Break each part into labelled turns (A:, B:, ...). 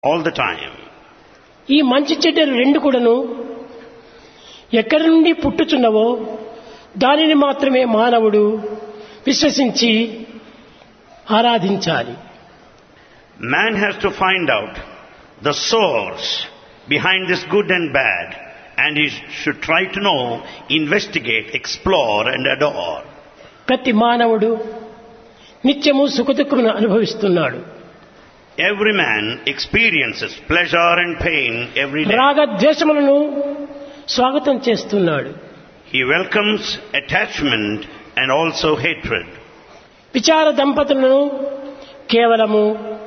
A: all the time.
B: ఈ మంచి చెడ్డలు రెండు కూడాను ఎక్కడి నుండి పుట్టుచున్నవో దానిని మాత్రమే మానవుడు విశ్వసించి ఆరాధించాలి.
A: Man has to find out the source behind this good and bad, and he should try to know, investigate, explore and adore.
B: ప్రతి మానవుడు నిత్యము సుఖదుఖమును అనుభవిస్తున్నాడు.
A: Every man experiences pleasure and pain every day.
B: రాగద్వేషములను స్వాగతం చేస్తున్నాడు.
A: He welcomes attachment and also hatred.
B: విచార దంపతులను కేవలము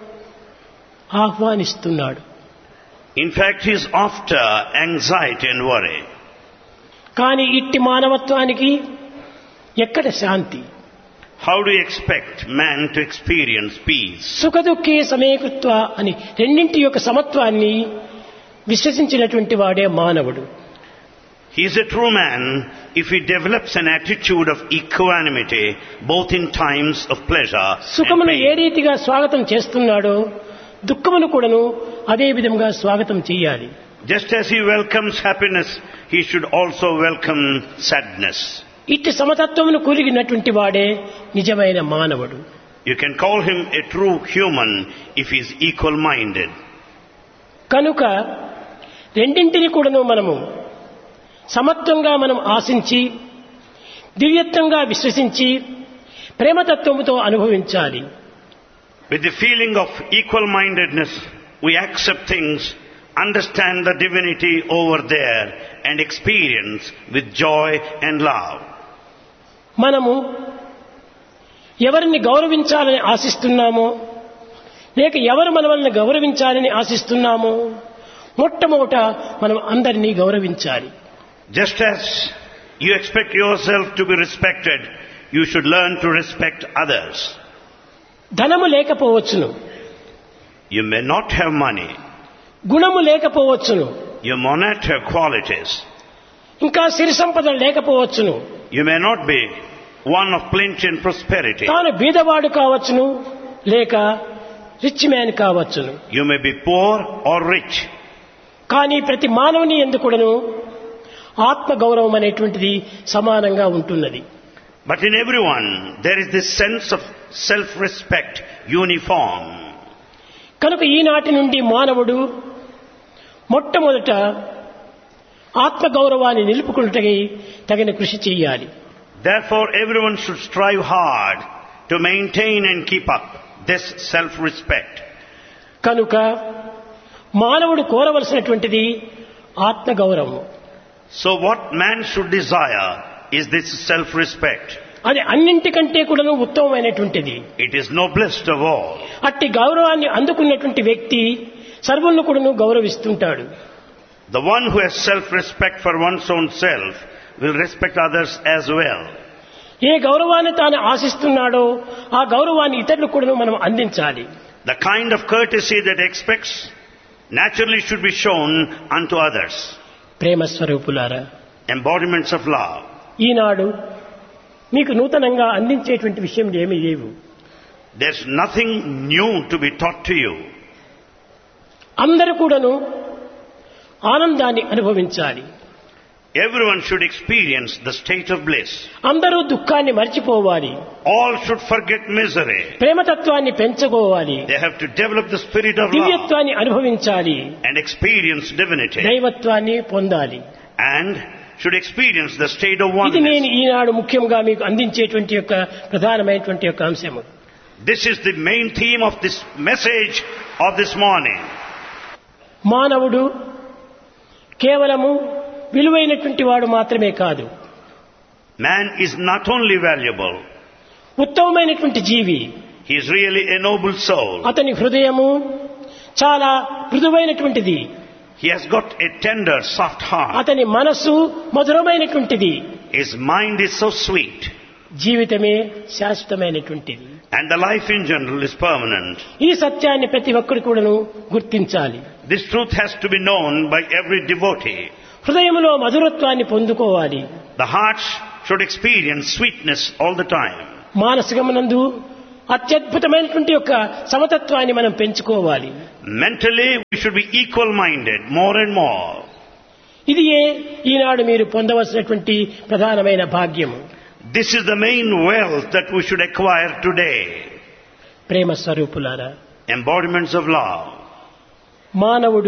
B: ఆహ్వానిస్తున్నాడు.
A: In fact, he is after anxiety and worry.
B: కానీ ఇట్టి మానవత్వానికి ఎక్కడ శాంతి?
A: How do you expect man to experience peace?
B: సుఖదుఖే సమేకృత్వ అని రెండింటి యొక్క సమత్వాన్ని విశ్వసించినటువంటి వాడే మానవుడు.
A: He is a true man if he develops an attitude of equanimity both in times of pleasure and
B: సుఖమును ఏ
A: pain.
B: రీతిగా స్వాగతం చేస్తున్నాడో దుఃఖమును కూడాను అదే విధంగా స్వాగతం చేయాలి.
A: Just as he welcomes happiness, he should also welcome sadness.
B: ఇట్టి సమతత్వమును కూలిగినటువంటి వాడే నిజమైన మానవుడు.
A: You can call him a true human if he is equal-minded.
B: కనుక రెండింటిని కూడాను మనము సమత్వంగా మనం ఆశించి దివ్యత్వంగా విశ్వసించి ప్రేమతత్వముతో అనుభవించాలి.
A: With the feeling of equal-mindedness, we accept things, understand the divinity over there and experience with joy and love.
B: మనము ఎవరిని గౌరవించాలని ఆశిస్తున్నామో లేక ఎవరు మనల్ని గౌరవించాలని ఆశిస్తున్నామో మొట్టమొదట మనం అందరినీ గౌరవించాలి.
A: Just as you expect yourself to be respected, you should learn to respect others.
B: ధనము లేకపోవచ్చును,
A: You may not have money,
B: గుణము లేకపోవచ్చును,
A: you may not have qualities,
B: ఇంకా సిరి సంపదలు లేకపోవచ్చును,
A: you may not be one of plenty and prosperity,
B: తాను బీదవాడు కావచ్చును లేక rich man కావచ్చును.
A: you may be poor or rich.
B: కానీ ప్రతి మానవుని ఎందుకుడను ఆత్మ గౌరవం అనేటువంటిది సమానంగా ఉంటున్నది.
A: But in everyone there is this sense of self-respect uniform.
B: కనుక ఈనాటి నుండి మానవుడు మొట్టమొదట ఆత్మ గౌరవాన్ని నిలుపుకొనుటకై తగిన కృషి చేయాలి.
A: Therefore everyone should strive hard to maintain and keep up this self-respect.
B: కనుక మానవుడు కోరవలసినటువంటిది ఆత్మ గౌరవం.
A: So what man should desire is this self-respect.
B: అది అన్నింటికంటే కూడా ఉత్తమమైనటువంటిది.
A: It is noblest of all.
B: అట్టి గౌరవాన్ని అందుకున్నటువంటి వ్యక్తి సర్వులను కూడా గౌరవిస్తుంటాడు.
A: The one who has self-respect for one's own self will respect others as well.
B: ఏ గౌరవాన్ని తాను ఆశిస్తున్నాడో ఆ గౌరవాన్ని ఇతరులకు కూడా మనం అందించాలి.
A: The kind of courtesy that expects naturally should be shown unto others.
B: ప్రేమ స్వరూపులారా,
A: Embodiments of love.
B: ఈనాడు మీకు నూతనంగా అందించేటువంటి విషయం ఏమీ లేవు.
A: There's nothing new to be taught to you.
B: అందరూ కూడాను ఆనందాన్ని అనుభవించాలి.
A: Everyone should experience the state of bliss.
B: అందరూ దుఃఖాన్ని మర్చిపోవాలి.
A: All should forget misery.
B: ప్రేమతత్వాన్ని పెంచుకోవాలి.
A: They have to develop the spirit of love
B: దివ్యత్వాన్ని అనుభవించాలి.
A: and experience divinity.
B: దైవత్వాన్ని పొందాలి.
A: And should experience the state of
B: ఇది నేను
A: oneness.
B: ఈనాడు ముఖ్యంగా మీకు అందించేటువంటి యొక్క ప్రధానమైనటువంటి యొక్క అంశము.
A: This is the main theme of this message of this morning.
B: మానవుడు కేవలము విలువైనటువంటి వాడు మాత్రమే కాదు,
A: Man is not only valuable,
B: ఉత్తమమైనటువంటి జీవి.
A: he is really a noble soul.
B: అతని హృదయము చాలా మృదువైనటువంటిది.
A: He has got a tender, soft heart.
B: అతని మనస్సు మధురమైనటువంటిది.
A: His mind is so sweet.
B: జీవితమే శాశ్వతమైనటువంటిది.
A: And the life in general is permanent.
B: ఈ సత్యాన్ని ప్రతి ఒక్కరు కూడాను గుర్తించాలి.
A: This truth has to be known by every devotee.
B: హృదయంలో మధురత్వాన్ని పొందుకోవాలి.
A: The heart should experience sweetness all the time.
B: మానసికమునందు అత్యద్భుతమైనటువంటి యొక్క సమతత్వాన్ని మనం పెంచుకోవాలి.
A: Mentally should be equal-minded more and more.
B: ఇది ఈనాడు మీరు పొందవలసినటువంటి ప్రధానమైన భాగ్యము.
A: This is the main wealth that we should acquire today.
B: ప్రేమ స్వరూపులారా,
A: Embodiments of love.
B: మానవుడు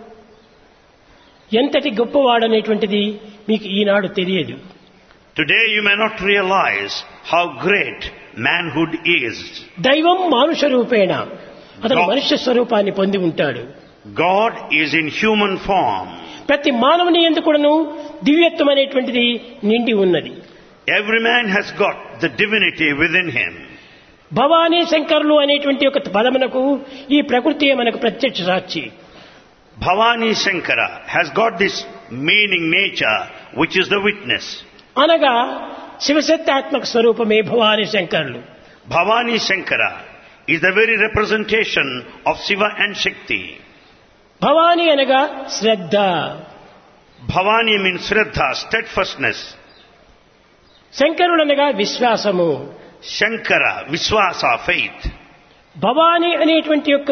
B: ఎంతటి గొప్పవాడనేటువంటిది మీకు ఈనాడు తెలియదు.
A: Today you may not realize how great manhood is.
B: దైవం మానుష రూపేణ, అతను మనుష్య స్వరూపాన్ని పొంది ఉంటాడు.
A: God is in human form.
B: ప్రతి మానవుని యందు కూడాను దివ్యత్వం అనేటువంటిది నిండి ఉన్నది.
A: Every man has got the divinity within him.
B: Bhavani శంకరులు అనేటువంటి ఒక పదమునకు ఈ ప్రకృతియే మనకు ప్రత్యక్ష సాక్షి.
A: Bhavani Shankara has got this meaning, nature, which is the witness.
B: అనగా శివశక్తాత్మక స్వరూపమే భవానీ శంకరులు.
A: Bhavani Shankara is the very representation of Shiva and Shakti.
B: Bhavani అనగా శ్రద్ధ.
A: Bhavani means Shraddha, steadfastness.
B: శంకరుడు అనగా విశ్వాసము.
A: Shankara, Viswasa, faith.
B: భవానీ అనేటువంటి యొక్క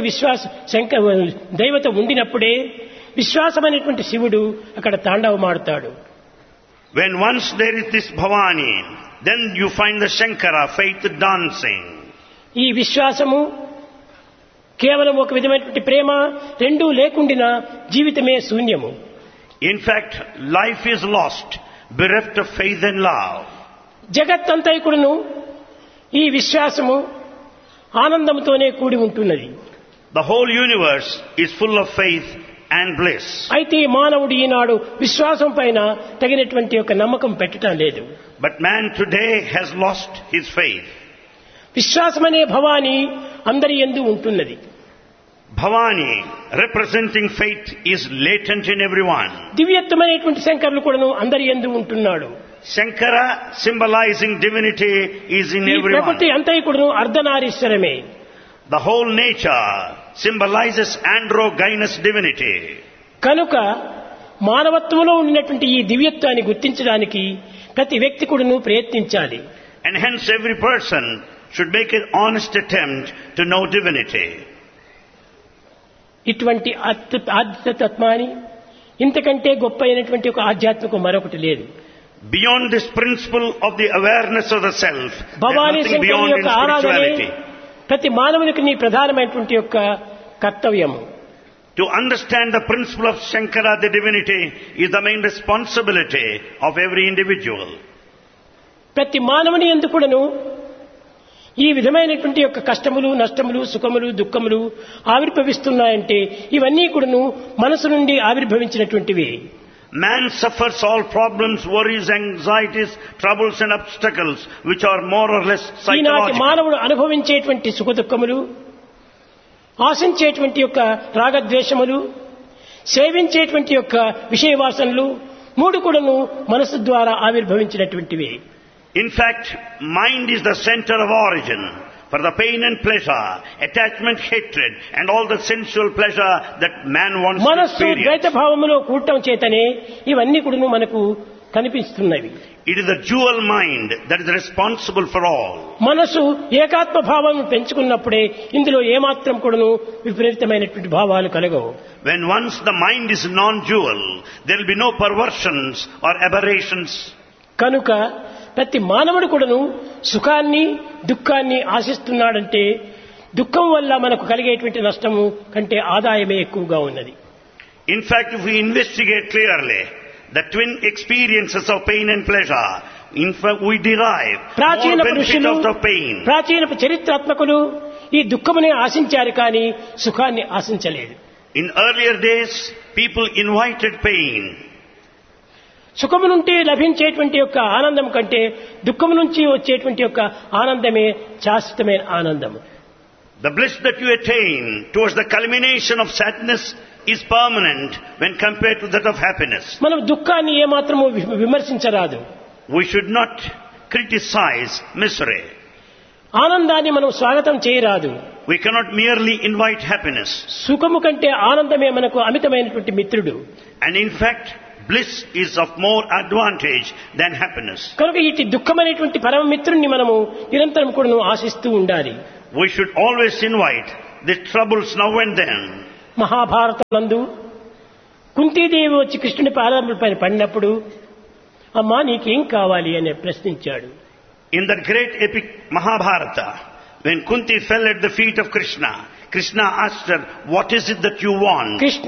B: దైవత ఉండినప్పుడే విశ్వాసం అనేటువంటి శివుడు అక్కడ తాండవమాడుతాడు.
A: When once there is this Bhavani, then you find the Shankara, faith dancing.
B: ఈ విశ్వాసము కేవలం ఒక విధమైనటువంటి ప్రేమ రెండూ లేకుండినా జీవితమే శూన్యము.
A: In fact, life is lost, bereft of faith and love.
B: జగత్తంతా కూడాను ఈ విశ్వాసము ఆనందంతోనే కూడి ఉంటున్నది.
A: The whole universe is full of faith and bliss.
B: అయితే మానవుడు ఈనాడు విశ్వాసం పైన తగినటువంటి ఒక నమ్మకం పెట్టడం లేదు.
A: But man today has lost his faith.
B: విశ్వాసం అనే భవాని అందరి యందు ఉంటున్నది.
A: Bhavani, representing faith, is latent in everyone.
B: దివ్యత్వమైనటువంటి శంకరులు కూడాను అందరి యందు ఉంటున్నాడు.
A: Shankara, symbolizing divinity, is in
B: ఈ
A: everyone.
B: ప్రకృతి అంతా కూడాను అర్ధనారీశ్వరమే.
A: The whole nature symbolizes androgynous divinity.
B: కనుక మానవత్వంలో ఉన్నటువంటి ఈ దివ్యత్వాన్ని గుర్తించడానికి ప్రతి వ్యక్తి కూడాను ప్రయత్నించాలి.
A: And hence every person should make an honest attempt to know divinity.
B: ఇటువంటి ఆధ్యాత్మాన్ని ఇంతకంటే గొప్ప అయినటువంటి ఒక ఆధ్యాత్మిక మరొకటి లేదు.
A: Beyond this principle of the awareness of the self,
B: Bhavani
A: there's nothing
B: శంకరుని
A: beyond in
B: యొక్క ఆరాధనే
A: spirituality.
B: ప్రతి మానవునికి నీ ప్రధానమైనటువంటి యొక్క కర్తవ్యము.
A: To understand the principle of Shankara, the divinity, is the main responsibility of every individual.
B: ప్రతి మానవుని యందు కూడాను ఈ విధమైనటువంటి యొక్క కష్టములు, నష్టములు, సుఖములు, దుఃఖములు ఆవిర్భవిస్తున్నాయంటే ఇవన్నీ కూడాను మనసు నుండి ఆవిర్భవించినటువంటివి.
A: Man suffers all problems, worries, anxieties, troubles and obstacles which are more or less
B: ఈనాటి
A: psychological.
B: మానవుడు అనుభవించేటువంటి సుఖ దుఃఖములు, ఆశించేటువంటి యొక్క రాగద్వేషములు, సేవించేటువంటి యొక్క విషయవాసనలు మూడు కూడాను మనసు ద్వారా ఆవిర్భవించినటువంటివి.
A: In fact, mind is the center of origin for the pain and pleasure, attachment, hatred and all the sensual pleasure that man wants to
B: మనస్సు ద్వైత
A: experience.
B: భావములో కూడటం చేతనే ఇవన్నీ కూడాను మనకు కనిపిస్తున్నవి.
A: It is the dual mind that is responsible for all.
B: మనసు ఏకాత్మ భావం పెంచుకున్నప్పుడే ఇందులో ఏమాత్రం కూడాను విపరీతమైనటువంటి భావాలు కలగవు.
A: When once the mind is non-dual, there will be no perversions or aberrations.
B: కనుక ప్రతి మానవుడు కూడాను సుఖాన్ని దుఃఖాన్ని ఆశిస్తున్నాడంటే దుఃఖం వల్ల మనకు కలిగేటువంటి నష్టము కంటే ఆదాయమే ఎక్కువగా ఉన్నది.
A: In fact, if we investigate clearly the twin experiences of pain and pleasure, in fact we derive
B: ప్రాచీన
A: more benefit
B: పురుషులు,
A: of the pain.
B: ప్రాచీన చరిత్రాత్మకులు ఈ దుఃఖమునే ఆశించారు కానీ సుఖాన్ని ఆశించలేదు.
A: In earlier days, people invited pain.
B: సుఖము నుండి లభించేటువంటి యొక్క ఆనందం కంటే దుఃఖము నుంచి వచ్చేటువంటి యొక్క ఆనందమే శాశ్వతమైన ఆనందం.
A: The bliss that you attain towards the culmination of sadness is permanent when compared to that of happiness.
B: మనం దుఃఖాన్ని ఏమాత్రము విమర్శించరాదు.
A: We should not criticize misery.
B: ఆనందాన్ని మనం స్వాగతం చేయరాదు.
A: We cannot merely invite happiness.
B: సుఖము కంటే ఆనందమే మనకు అమితమైనటువంటి మిత్రుడు.
A: And in fact, bliss is of more advantage than happiness.
B: కనుక ఇటు దుఃఖమైనటువంటి పరమ మిత్రుణ్ణి మనము నిరంతరం కూడా ఆశిస్తూ ఉండాలి.
A: We should always invite the troubles now and then.
B: మహాభారతంలో కుంతీదేవి వచ్చి కృష్ణుని పాదములపైన పడినప్పుడు అమ్మా నీకేం కావాలి అని ప్రశ్నించాడు.
A: In that great epic Mahabharata, when Kunti fell at the feet of Krishna, Krishna asked her, what is it that you want?
B: Krishna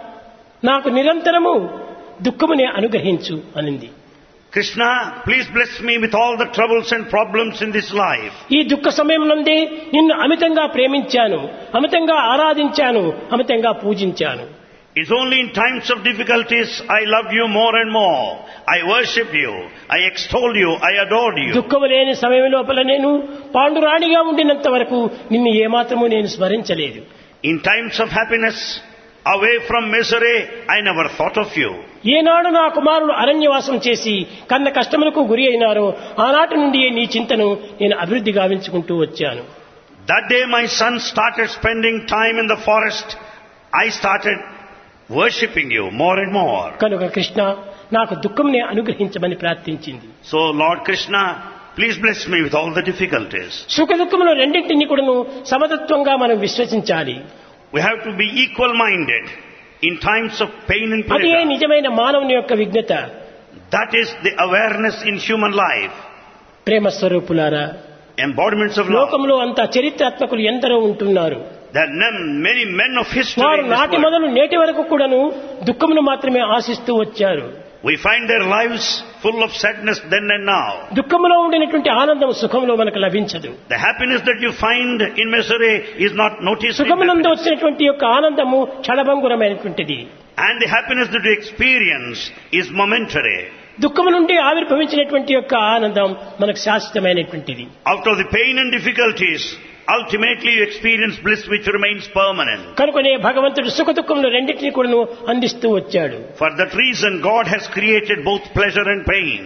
B: నాకు నిరంతరము దుఃఖమునే అనుగ్రహించు అనింది.
A: Krishna, please bless me with all the troubles and problems in this life.
B: ఈ దుఃఖ సమయంలోనే నిన్ను అమితంగా ప్రేమించాను, అమితంగా ఆరాధించాను, అమితంగా పూజించాను.
A: It's only in times of difficulties I loved you more and more. I worshipped you, I extolled you, I adored you.
B: దుఃఖము లేని సమయం లోపల నేను పాండురాణిగా ఉండినంత వరకు నిన్ను ఏమాత్రము నేను స్మరించలేదు.
A: In times of happiness, away from misery, I never thought of you.
B: ఏనాడు నా కుమారుడు అరణ్యవాసం చేసి కన్న కష్టములకు గురి అయినారో ఆనాటి నుండి నీ చింతను నేను అభివృద్ధి గావించుకుంటూ వచ్చాను.
A: That day my son started spending time in the forest, I started worshipping you more and more.
B: కనుక కృష్ణ నాకు దుఃఖంనే అనుగ్రహించమని ప్రార్థించింది.
A: So Lord Krishna, please bless me with all the difficulties.
B: సుఖ దుఃఖములు రెండింటినీ కూడాను సమతత్వంగా మనం విశ్వసించాలి.
A: We have to be equal-minded in times of pain and
B: అదే
A: pleasure.
B: నిజమైన మానవుని యొక్క విజ్ఞత.
A: That is the awareness in human life.
B: ప్రేమ స్వరూపులారా,
A: Embodiments of love.
B: లోకంలో అంతా చరిత్రాత్మకులు ఎందరో ఉంటున్నారు.
A: There are many men of history
B: వారు
A: in this
B: నాటి
A: world.
B: మొదలు నేటి వరకు కూడాను దుఃఖమును మాత్రమే ఆశిస్తూ వచ్చారు.
A: We find their lives full of sadness then and now.
B: దుఃఖములో ఉండినటువంటి ఆనందం సుఖంలో మనకు లభించదు.
A: The happiness that you find in misery is not noticed in
B: సుఖమునందు
A: happiness.
B: వచ్చినటువంటి యొక్క ఆనందము క్షణభంగురమైనటువంటిది.
A: And the happiness that you experience is momentary.
B: దుఃఖము నుండి ఆవిర్భవించినటువంటి యొక్క ఆనందం మనకు శాశ్వతమైనటువంటిది.
A: Out of the pain and difficulties, ultimately you experience bliss which remains permanent.
B: కనుకనే భగవంతుడు సుఖ దుఃఖములు రెండింటినీ కూడాను అందిస్తూ వచ్చాడు.
A: For that reason, God has created both pleasure and pain.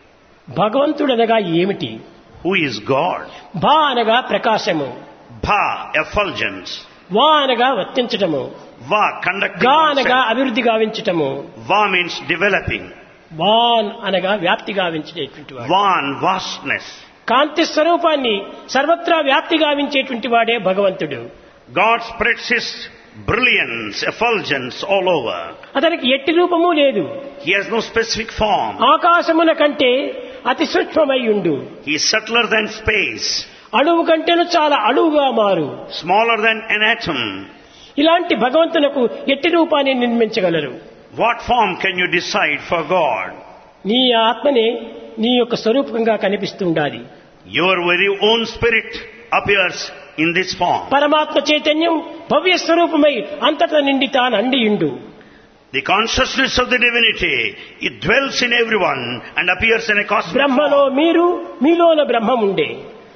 B: భగవంతుడు అనగా ఏమిటి?
A: Who is God?
B: భా అనగా ప్రకాశము,
A: Bha, effulgence.
B: వా అనగా వర్తించటము,
A: Va, conducting
B: గా అనగా
A: oneself.
B: అభివృద్ధి గావించటము,
A: Va means developing.
B: వాన్ అనగా వ్యాప్తి గావించేటువంటి వాడు.
A: Van, vastness.
B: కాంతి స్వరూపాన్ని సర్వత్రా వ్యాప్తి గావించేటువంటి వాడే భగవంతుడు.
A: God spreads His brilliance, effulgence all over.
B: అతనికి ఎట్టి రూపము లేదు.
A: He has no specific form.
B: ఆకాశమున కంటే అతి సూక్ష్మమయ్యుండు,
A: He is subtler than space,
B: అణువు కంటేను చాలా అణువుగా మారు.
A: smaller than an atom.
B: ఇలాంటి భగవంతునకు ఎట్టి రూపాన్ని నిర్మించగలరు?
A: What form can you decide for God?
B: నీ ఆత్మనే నీ యొక్క స్వరూపంగా కనిపిస్తుండాలి.
A: Your very own spirit appears in this form.
B: పరమాత్మ చైతన్యం భవ్య స్వరూపమై అంతటా నిండి తాను అండియుండు.
A: The consciousness of the divinity, it dwells in everyone and appears in a cosmic
B: బ్రహ్మలో
A: form.
B: మీరు, మీలోన బ్రహ్మం ఉండే.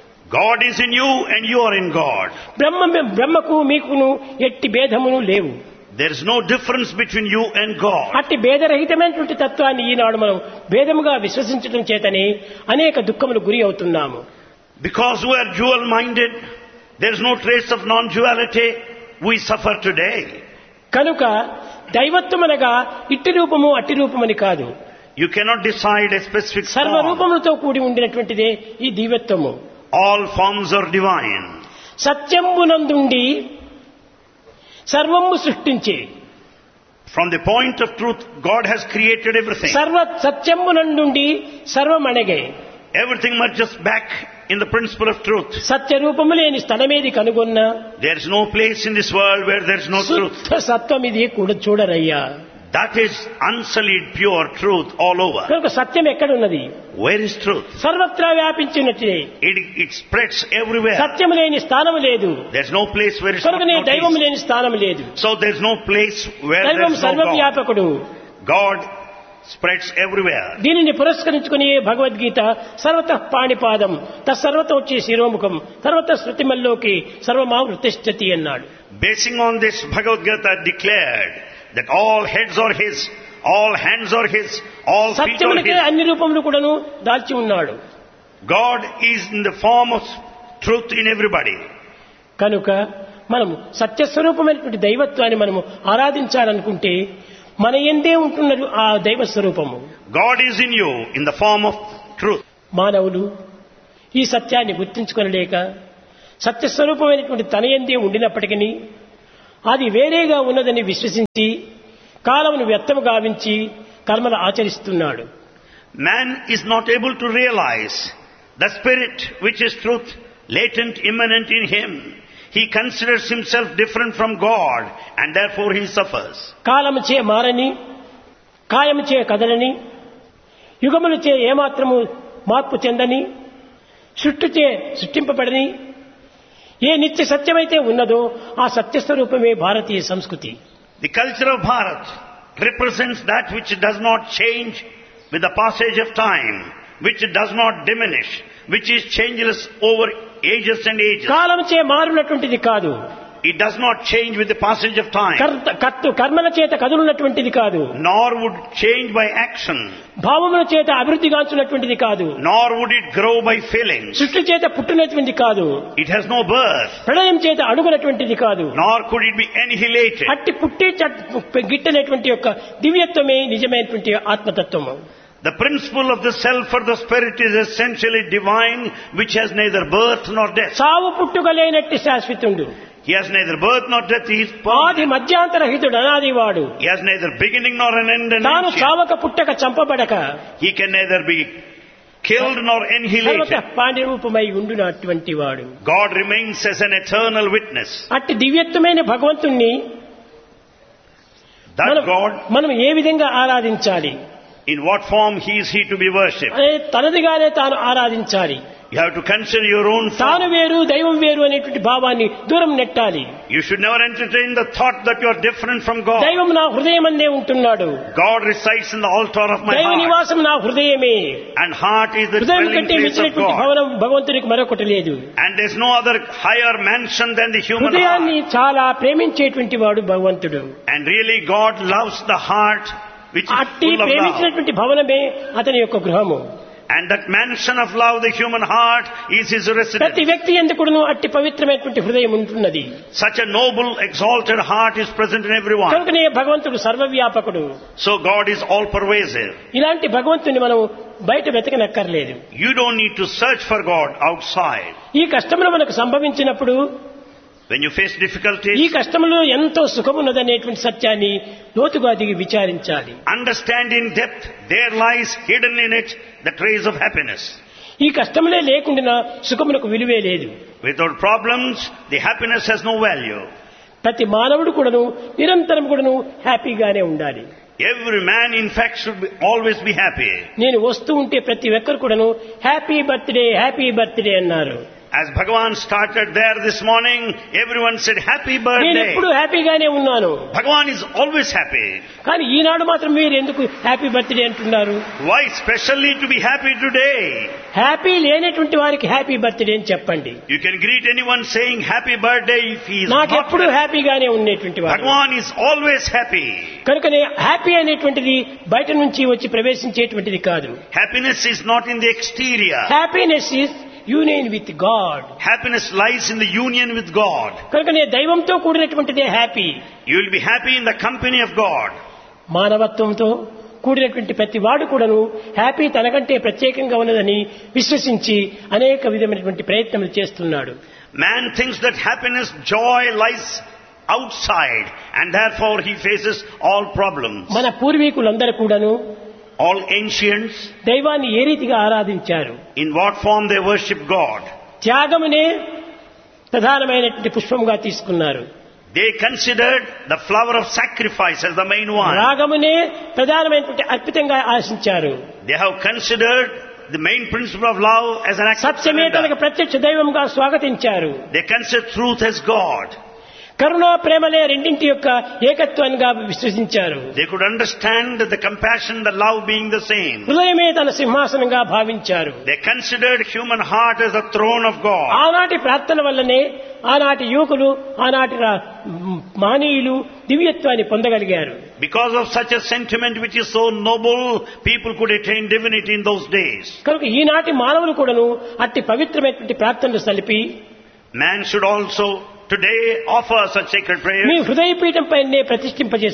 A: God is in you and you are in God.
B: బ్రహ్మకు మీకును ఎట్టి భేదమును లేవు.
A: There is no difference between you and God.
B: అట్టి భేదరహితమైనటువంటి తత్వాన్ని ఈనాడు మనం భేదముగా విశ్వసించడం చేతనే అనేక దుఃఖములు గురి అవుతున్నాము.
A: Because we are dual-minded, there is no trace of non-duality, we suffer today.
B: కనుక దైవత్వం అనగా ఇట్టి రూపము అట్టి రూపమని కాదు.
A: You cannot decide a specific form.
B: సర్వరూపములతో కూడి ఉండినటువంటిదే ఈ దివ్యత్వము.
A: All forms are divine.
B: సత్యంబునందుండి సర్వము సృష్టించే.
A: From the point of truth, God has created everything.
B: సర్వ సత్యంబునందుండి సర్వమణగే.
A: Everything merges back in the principle of truth.
B: సత్యరూపము లేని స్థలమేది కనుగొన్నా
A: There is no place in this world where there is no truth.
B: శుద్ధ సత్వం ఇది కూడా చూడరయ్యా.
A: That is unsullied, pure truth all over.
B: కనుక సత్యం ఎక్కడున్నది?
A: Where is truth?
B: సర్వత్రా వ్యాపించినట్టే.
A: It spreads everywhere.
B: సత్యము లేని స్థానము లేదు.
A: There is no place where it is not
B: కనుకనే దైవము
A: noticed.
B: లేని స్థానము లేదు.
A: So there is no place where there
B: దైవం
A: is no God.
B: సర్వవ్యాపకుడు.
A: God spreads everywhere.
B: దీనిని పురస్కరించుకుని భగవద్గీత సర్వతః పాణిపాదం తత్సర్వతో వచ్చే శిరోముఖం సర్వత శృతిమల్లోకి సర్వమావృతిష్ఠతి అన్నాడు.
A: Basing on this, Bhagavad Gita declared that all heads are His, all hands are His, all feet are
B: సత్యమునికే
A: His.
B: అన్ని రూపములు కూడాను దాల్చి ఉన్నాడు.
A: God is in the form of truth in everybody.
B: కనుక మనము సత్యస్వరూపమైనటువంటి దైవత్వాన్ని మనము ఆరాధించాలనుకుంటే మన ఎందే ఉంటున్నది ఆ దైవ స్వరూపము.
A: God is in you in the form of truth.
B: మానవులు ఈ సత్యాన్ని గుర్తించుకొనలేక సత్యస్వరూపమైనటువంటి తన ఎందే ఉండినప్పటికీ అది వేరేగా ఉన్నదని విశ్వసించి కాలమును వ్యర్థము గావించి కర్మలు ఆచరిస్తున్నాడు.
A: Man is not able to realize the spirit which is truth, latent, immanent in him. He considers himself different from God and therefore he suffers.
B: కాలము చే మారని, కాయము చే కదలని, యుగములు చే ఏమాత్రము మార్పు చెందని, సృష్టిచే సృష్టింపబడని ఏ నిత్య సత్యమైతే ఉన్నదో ఆ సత్యస్వరూపమే భారతీయ సంస్కృతి.
A: The culture of Bharat represents that which does not change with the passage of time, which does not diminish, which is changeless over ages and ages.
B: కాలము చే మారునటువంటిది కాదు.
A: It does not change with the passage of time.
B: కర్మల చేత కదులున్నటువంటిది కాదు.
A: Nor would change by action.
B: భావముల చేత అభివృద్ధి గాంచున్నటువంటిది కాదు.
A: Nor would it grow by feelings.
B: సృష్టి చేత పుట్టినటువంటిది కాదు.
A: It has no birth.
B: ప్రళయం చేత అడుగునటువంటిది కాదు.
A: Nor could it be annihilated.
B: అట్టి పుట్టి గిట్టనేటువంటి యొక్క దివ్యత్వమే నిజమైనటువంటి ఆత్మతత్వము.
A: The principle of the self or the spirit is essentially divine, which has neither birth nor death.
B: సావు పుట్టుక లేనట్టి శాశ్వతుడు.
A: He has neither birth nor death. He is
B: ఆది
A: permanent.
B: మధ్యాంతరహితుడు, అనాదివాడు.
A: He has neither beginning nor an end and
B: తాను
A: ancient.
B: చావక పుట్టక చంపబడక
A: He can neither be killed nor
B: సర్వత
A: annihilated.
B: పాండిరూపమై ఉండునటువంటి వాడు.
A: God remains as an eternal witness.
B: అట్టి దివ్యత్వమైన భగవంతుణ్ణి
A: That God,
B: మనం ఏ విధంగా ఆరాధించాలి
A: in what form is he to be worshipped?
B: అనే తనదిగానే తాను ఆరాధించాలి.
A: You have to consider your own
B: తాను
A: form.
B: వేరు దైవం వేరు అనేటువంటి భావాన్ని దూరం నెట్టాలి.
A: You should never entertain the thought that you are different from God.
B: దైవం నా హృదయమందే ఉంటున్నాడు.
A: God resides in the altar of my
B: దైవ
A: heart.
B: నివాసం నా హృదయమే.
A: And heart is the
B: హృదయం
A: dwelling
B: కంటే
A: place of
B: మించినటువంటి
A: God.
B: భవనం భగవంతునికి మరొకటి లేదు.
A: And there is no other higher mansion than the human
B: హృదయాన్ని
A: heart.
B: చాలా ప్రేమించేటువంటి వాడు భగవంతుడు.
A: And really God loves the heart which is
B: అట్టి
A: full of love.
B: ప్రేమించినటువంటి భవనమే అతని యొక్క గృహము.
A: And that mansion of love, the human heart, is his
B: ప్రతి
A: residence.
B: వ్యక్తి ఎందుకును అట్టి పవిత్రమైనటువంటి హృదయం ఉంటున్నది.
A: Such a noble, exalted heart is present in everyone.
B: కనుకనే భగవంతుడు సర్వవ్యాపకుడు.
A: So God is all pervasive.
B: ఇలాంటి భగవంతుని మనం బయట వెతకనక్కర్లేదు.
A: You don't need to search for God outside.
B: ఈ కష్టములు మనకు సంభవించినప్పుడు
A: When you face
B: ఈ
A: difficulties,
B: కష్టములో ఎంతో సుఖమున్నదనేటువంటి సత్యాన్ని లోతుగా దిగి విచారించాలి.
A: understand in depth, there lies hidden in it the trace of happiness.
B: ఈ కష్టములే లేకుండా సుఖమునకు విలువే లేదు.
A: Without problems, the happiness has no value.
B: ప్రతి మానవుడు కూడాను నిరంతరం కూడాను హ్యాపీగానే ఉండాలి.
A: Every man, in fact, should always be happy.
B: నేను వస్తూ ఉంటే ప్రతి ఒక్కరు కూడాను హ్యాపీ బర్త్డే అన్నారు.
A: As Bhagavan started there this morning, everyone said, Happy
B: నేను
A: birthday.
B: ఎప్పుడు హ్యాపీగానే ఉన్నాను.
A: Bhagavan is always happy.
B: కానీ ఈనాడు మాత్రం మీరు ఎందుకు హ్యాపీ బర్త్డే అంటున్నారు?
A: Why specially to be happy today?
B: Happy లేనటువంటి వారికి హ్యాపీ బర్త్డే అని చెప్పండి.
A: You can greet anyone saying happy birthday if he is not
B: నాకెప్పుడు
A: happy.
B: హ్యాపీగానే ఉండేటువంటి వారు.
A: Bhagavan is always happy.
B: కనుకనే హ్యాపీ అనేటువంటిది బయట నుంచి వచ్చి ప్రవేశించేటువంటిది కాదు.
A: Happiness is not in the exterior.
B: Happiness is union with God.
A: Happiness lies in the union with God.
B: కనుకనే దైవంతో కూడినటువంటిదే happy.
A: You will be happy in the company of God.
B: మానవత్వంతో కూడినటువంటి ప్రతి వాడు కూడాను హ్యాపీ తనకంటే ప్రత్యేకంగా ఉన్నదని విశ్వసించి అనేక విధమైనటువంటి ప్రయత్నములు చేస్తున్నాడు.
A: Man thinks that happiness, joy lies outside and therefore he faces all problems.
B: మన పూర్వీకులందరూ కూడాను
A: All ancients,
B: దైవాన్ని ఏ రీతిగా ఆరాధించారు?
A: in what form they worship God?
B: త్యాగమునే ప్రధానమైనటువంటి పుష్పంగా తీసుకున్నారు.
A: They considered the flower of sacrifice as the main one.
B: రాగమునే ప్రధానమైనటువంటి అర్పితంగా ఆశించారు.
A: They have considered the main principle of love as an act of
B: సత్యమే తనకు
A: surrender.
B: ప్రత్యక్ష దైవంగా స్వాగతించారు.
A: They consider truth as God.
B: కరుణా ప్రేమలే రెండింటి యొక్క ఏకత్వంగా విశ్వసించారు.
A: They could understand the compassion, the love being the same.
B: హృదయమే తన సింహాసనంగా భావించారు.
A: They considered human heart as the throne of God.
B: ఆనాటి ప్రార్థన వల్లనే ఆనాటి యువకులు ఆనాటి మహనీయులు దివ్యత్వాన్ని పొందగలిగారు.
A: Because of such a sentiment which is so noble, people could attain divinity in those days.
B: కనుక ఈనాటి మానవులు కూడాను అట్టి పవిత్రమైనటువంటి ప్రార్థనలు సలిపి
A: Man should also today offer such sacred
B: me
A: prayers.
B: హృదయపీఠంపైనే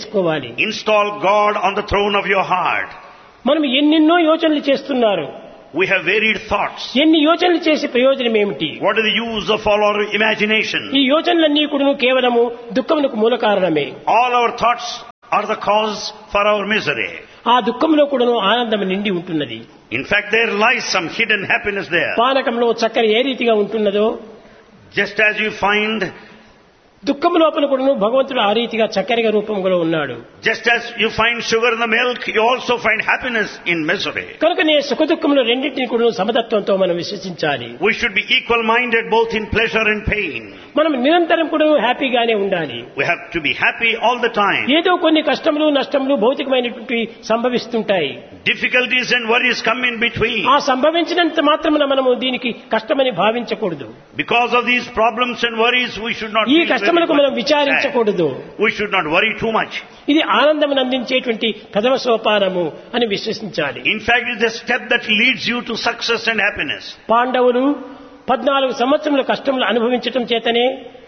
B: ప్రతిష్ఠింపజేసుకోవాలి.
A: Install God on the throne of your heart.
B: మనం ఎన్నెన్నో యోచనలు చేస్తున్నారు.
A: We have varied thoughts.
B: ఎన్ని యోచనలు చేసి ప్రయోజనం ఏమిటి?
A: What is the use of all our imagination?
B: ఈ యోచనలన్నీ కూడా కేవలము దుఃఖమునకు మూల కారణమే.
A: All our thoughts are the cause for our misery.
B: ఆ దుఃఖంలో కూడా ఆనందం నిండి ఉంటున్నది.
A: In fact, there lies some hidden happiness there.
B: పానకంలో చక్కెర ఏ రీతిగా ఉంటున్నదో,
A: Just as you find,
B: దుఃఖం లోపల కూడా భగవంతుడు ఆ రీతిగా చక్కెరగా రూపంలో ఉన్నాడు.
A: just as you find sugar in the milk, you also find happiness in misery.
B: కనుకనే సుఖ దుఃఖములు రెండింటిని కూడా సమతత్వంతో మనం విశ్వసించాలి.
A: We should be equal-minded both in pleasure and pain.
B: మనం నిరంతరం కూడా హ్యాపీగానే ఉండాలి.
A: We have to be happy all the time.
B: ఏదో కొన్ని కష్టములు నష్టములు భౌతికమైనటువంటి సంభవిస్తుంటాయి.
A: Difficulties and worries come in between.
B: ఆ సంభవించినంత మాత్రమున మనము దీనికి కష్టమని భావించకూడదు.
A: Because of these problems and worries, we should not
B: ఈ
A: feel
B: కష్టములకు మనం
A: very
B: విచారించకూడదు.
A: sad. We should not worry too much.
B: ఇది ఆనందమును అందించేటువంటి ప్రథమ సోపానము అని విశ్వసించాలి.
A: In fact, it is a step that leads you to success and happiness.
B: పాండవులు 14 సంవత్సరముల కష్టములు అనుభవించటం చేతనే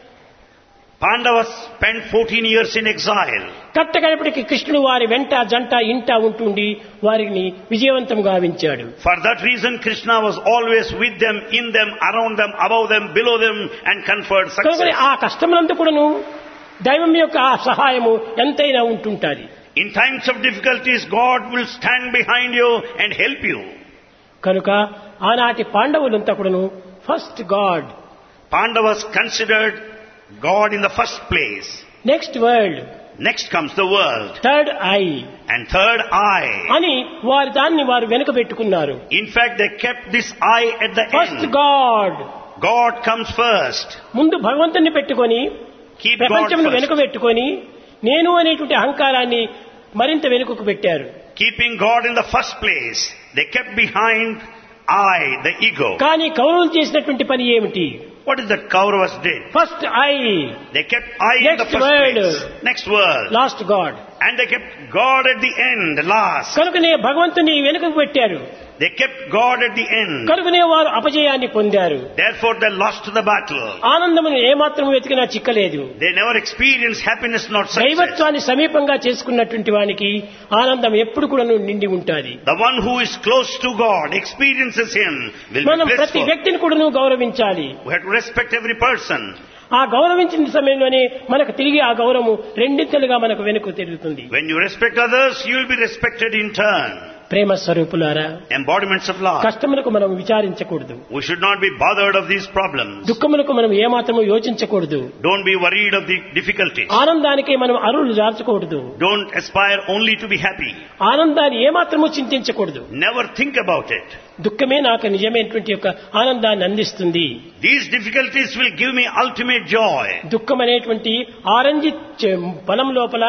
A: Pandavas spent 14 years in exile.
B: కట్టకడపటికి కృష్ణుడు వారి వెంట జంట ఇంట ఉంటుండి వారిని విజయవంతం గావించాడు.
A: For that reason, Krishna was always with them, in them, around them, above them, below them, and conferred
B: కనుక
A: success.
B: ఆ కష్టములంతా కూడాను దైవం యొక్క ఆ సహాయము ఎంతైనా ఉంటుంటాది.
A: In times of difficulties, God will stand behind you and help you.
B: కనుక ఆనాటి పాండవులంతా కూడాను first God,
A: Pandavas considered God in the first place.
B: Next world,
A: Next comes the world.
B: Third I
A: And third eye.
B: అని వారి దాన్ని వారు వెనుక పెట్టుకున్నారు.
A: In fact, they kept this eye at the
B: first
A: end.
B: God,
A: God comes first.
B: ముందు భగవంతుని పెట్టుకొని
A: Keep God
B: ప్రపంచమును వెనుక
A: first.
B: పెట్టుకొని నేను అనేటువంటి అహంకారాన్ని మరింత వెనుకకు పెట్టారు.
A: Keeping God in the first place, they kept behind I, the ego.
B: కానీ కౌరవులు చేసినటువంటి పని ఏమిటి?
A: What is that Kauravas did?
B: First I,
A: They kept I in the
B: Next
A: first
B: word.
A: place. Next word.
B: Last God.
A: And they kept God at the end, last.
B: కనుకనే భగవంతుని వెనుకకు పెట్టారు.
A: They kept God at the end.
B: కనుకనే వారు అపజయాన్ని పొందారు.
A: Therefore, they lost the battle.
B: ఆనందమును ఏమాత్రం వెతికినా చిక్కలేదు.
A: They never experienced happiness nor success.
B: దైవత్వాన్ని సమీపంగా చేసుకున్నటువంటి వానికి ఆనందం ఎప్పుడు కూడా నిండి ఉంటాది.
A: The one who is close to God, experiences Him, will
B: మనం
A: be
B: ప్రతి
A: blissful.
B: వ్యక్తిని కూడా గౌరవించాలి.
A: We have to respect every person.
B: ఆ గౌరవించిన సమయంలోనే మనకు తిరిగి ఆ గౌరవము రెండింతలుగా మనకు వెనుక తిరుగుతుంది.
A: When you respect others, you will be respected in turn.
B: ప్రేమ స్వరూపులారా,
A: Embodiments of love.
B: కష్టములకు మనం విచారించకూడదు.
A: We should not be bothered of these problems.
B: దుఃఖములకు మనం ఏమాత్రము యోచించకూడదు.
A: Don't be worried of the difficulties.
B: ఆనందానికే మనం అరువులు జార్చకూడదు.
A: Don't aspire only to be happy.
B: ఆనందాన్ని ఏమాత్రము చింతించకూడదు.
A: Never think about it.
B: దుఃఖమే నాకు నిజమైనటువంటి యొక్క ఆనందాన్ని అందిస్తుంది.
A: These difficulties will give me ultimate joy.
B: దుఃఖం అనేటువంటి ఆరెంజ్ ఫలం లోపల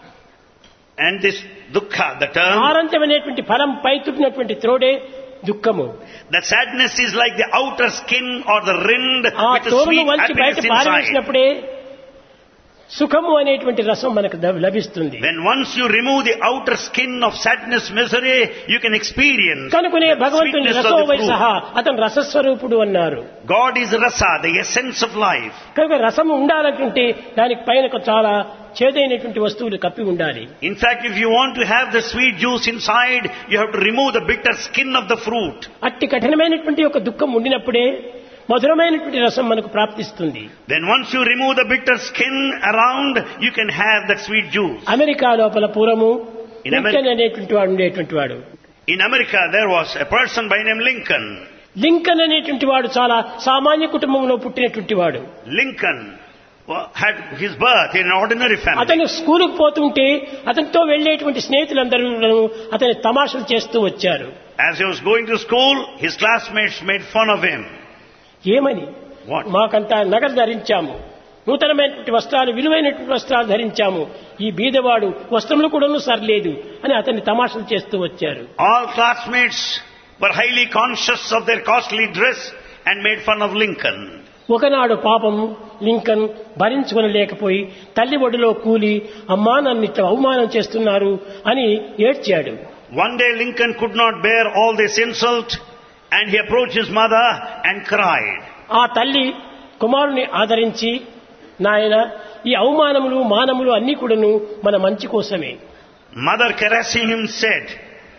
A: And this dukkha, the term,
B: ఆరంజం అనేటువంటి ఫలం పై తుట్టినటువంటి త్రోడే దుఃఖము.
A: that sadness is like the outer skin or the rind
B: ఆ
A: with a
B: తోరును
A: sweet
B: వంచి బయట
A: happiness inside.
B: పారవేసినప్పుడే సుఖము అనేటువంటి రసం మనకు లభిస్తుంది.
A: When once you remove the outer skin of sadness, misery, you can experience
B: కనుకనే
A: the
B: భగవంతుని
A: sweetness of
B: రసోవై
A: the fruit.
B: సహా అతను రసస్వరూపుడు అన్నారు.
A: God is rasa, the essence of life.
B: కనుక రసము ఉండాలంటే దానికి పైన చాలా చేదైనటువంటి వస్తువులు కప్పి ఉండాలి.
A: In fact, if you want to have the sweet juice inside, you have to remove the bitter skin of the fruit.
B: అట్టి కఠినమైనటువంటి ఒక దుఃఖం ఉండినప్పుడే మధురమైనటువంటి రసం మనకు ప్రాప్తిస్తుంది.
A: Then once you remove the bitter skin around, you can have that sweet juice.
B: America లోపల పూర్వము
A: In
B: లింకన్ అనేటువంటి వాడు ఉండేటువంటి వాడు.
A: In America, there was a person by name Lincoln.
B: Lincoln అనేటువంటి వాడు చాలా సామాన్య కుటుంబంలో పుట్టినటువంటి వాడు.
A: Lincoln had his birth in an ordinary family.
B: అతను స్కూలుకు పోతుంటే అతనితో వెళ్లేటువంటి స్నేహితులందరూ అతని తమాషలు చేస్తూ వచ్చారు.
A: As he was going to school, his classmates made fun of him.
B: ఏమని?
A: What?
B: మాకంతా నగలు ధరించాము, నూతనమైనటువంటి వస్త్రాలు, విలువైనటువంటి వస్త్రాలు ధరించాము, ఈ బీదవాడు వస్త్రములు కూడాను సరిలేదు అని అతన్ని తమాషలు చేస్తూ వచ్చారు.
A: All classmates were highly conscious of their costly dress and made fun of Lincoln.
B: ఒకనాడు పాపం లింకన్ భరించుకొనలేకపోయి తల్లి ఒడిలో కూలి, అమ్మా నన్ను ఇట్లా అవమానం చేస్తున్నారు అని ఏడ్చాడు.
A: One day Lincoln could not bear all this insult and he approached his mother and cried.
B: ఆ తల్లి కుమారుని ఆదరించి, నాయన ఈ అవమానములు మానములు అన్ని కూడాను మన మంచి కోసమే.
A: Mother caressing him said,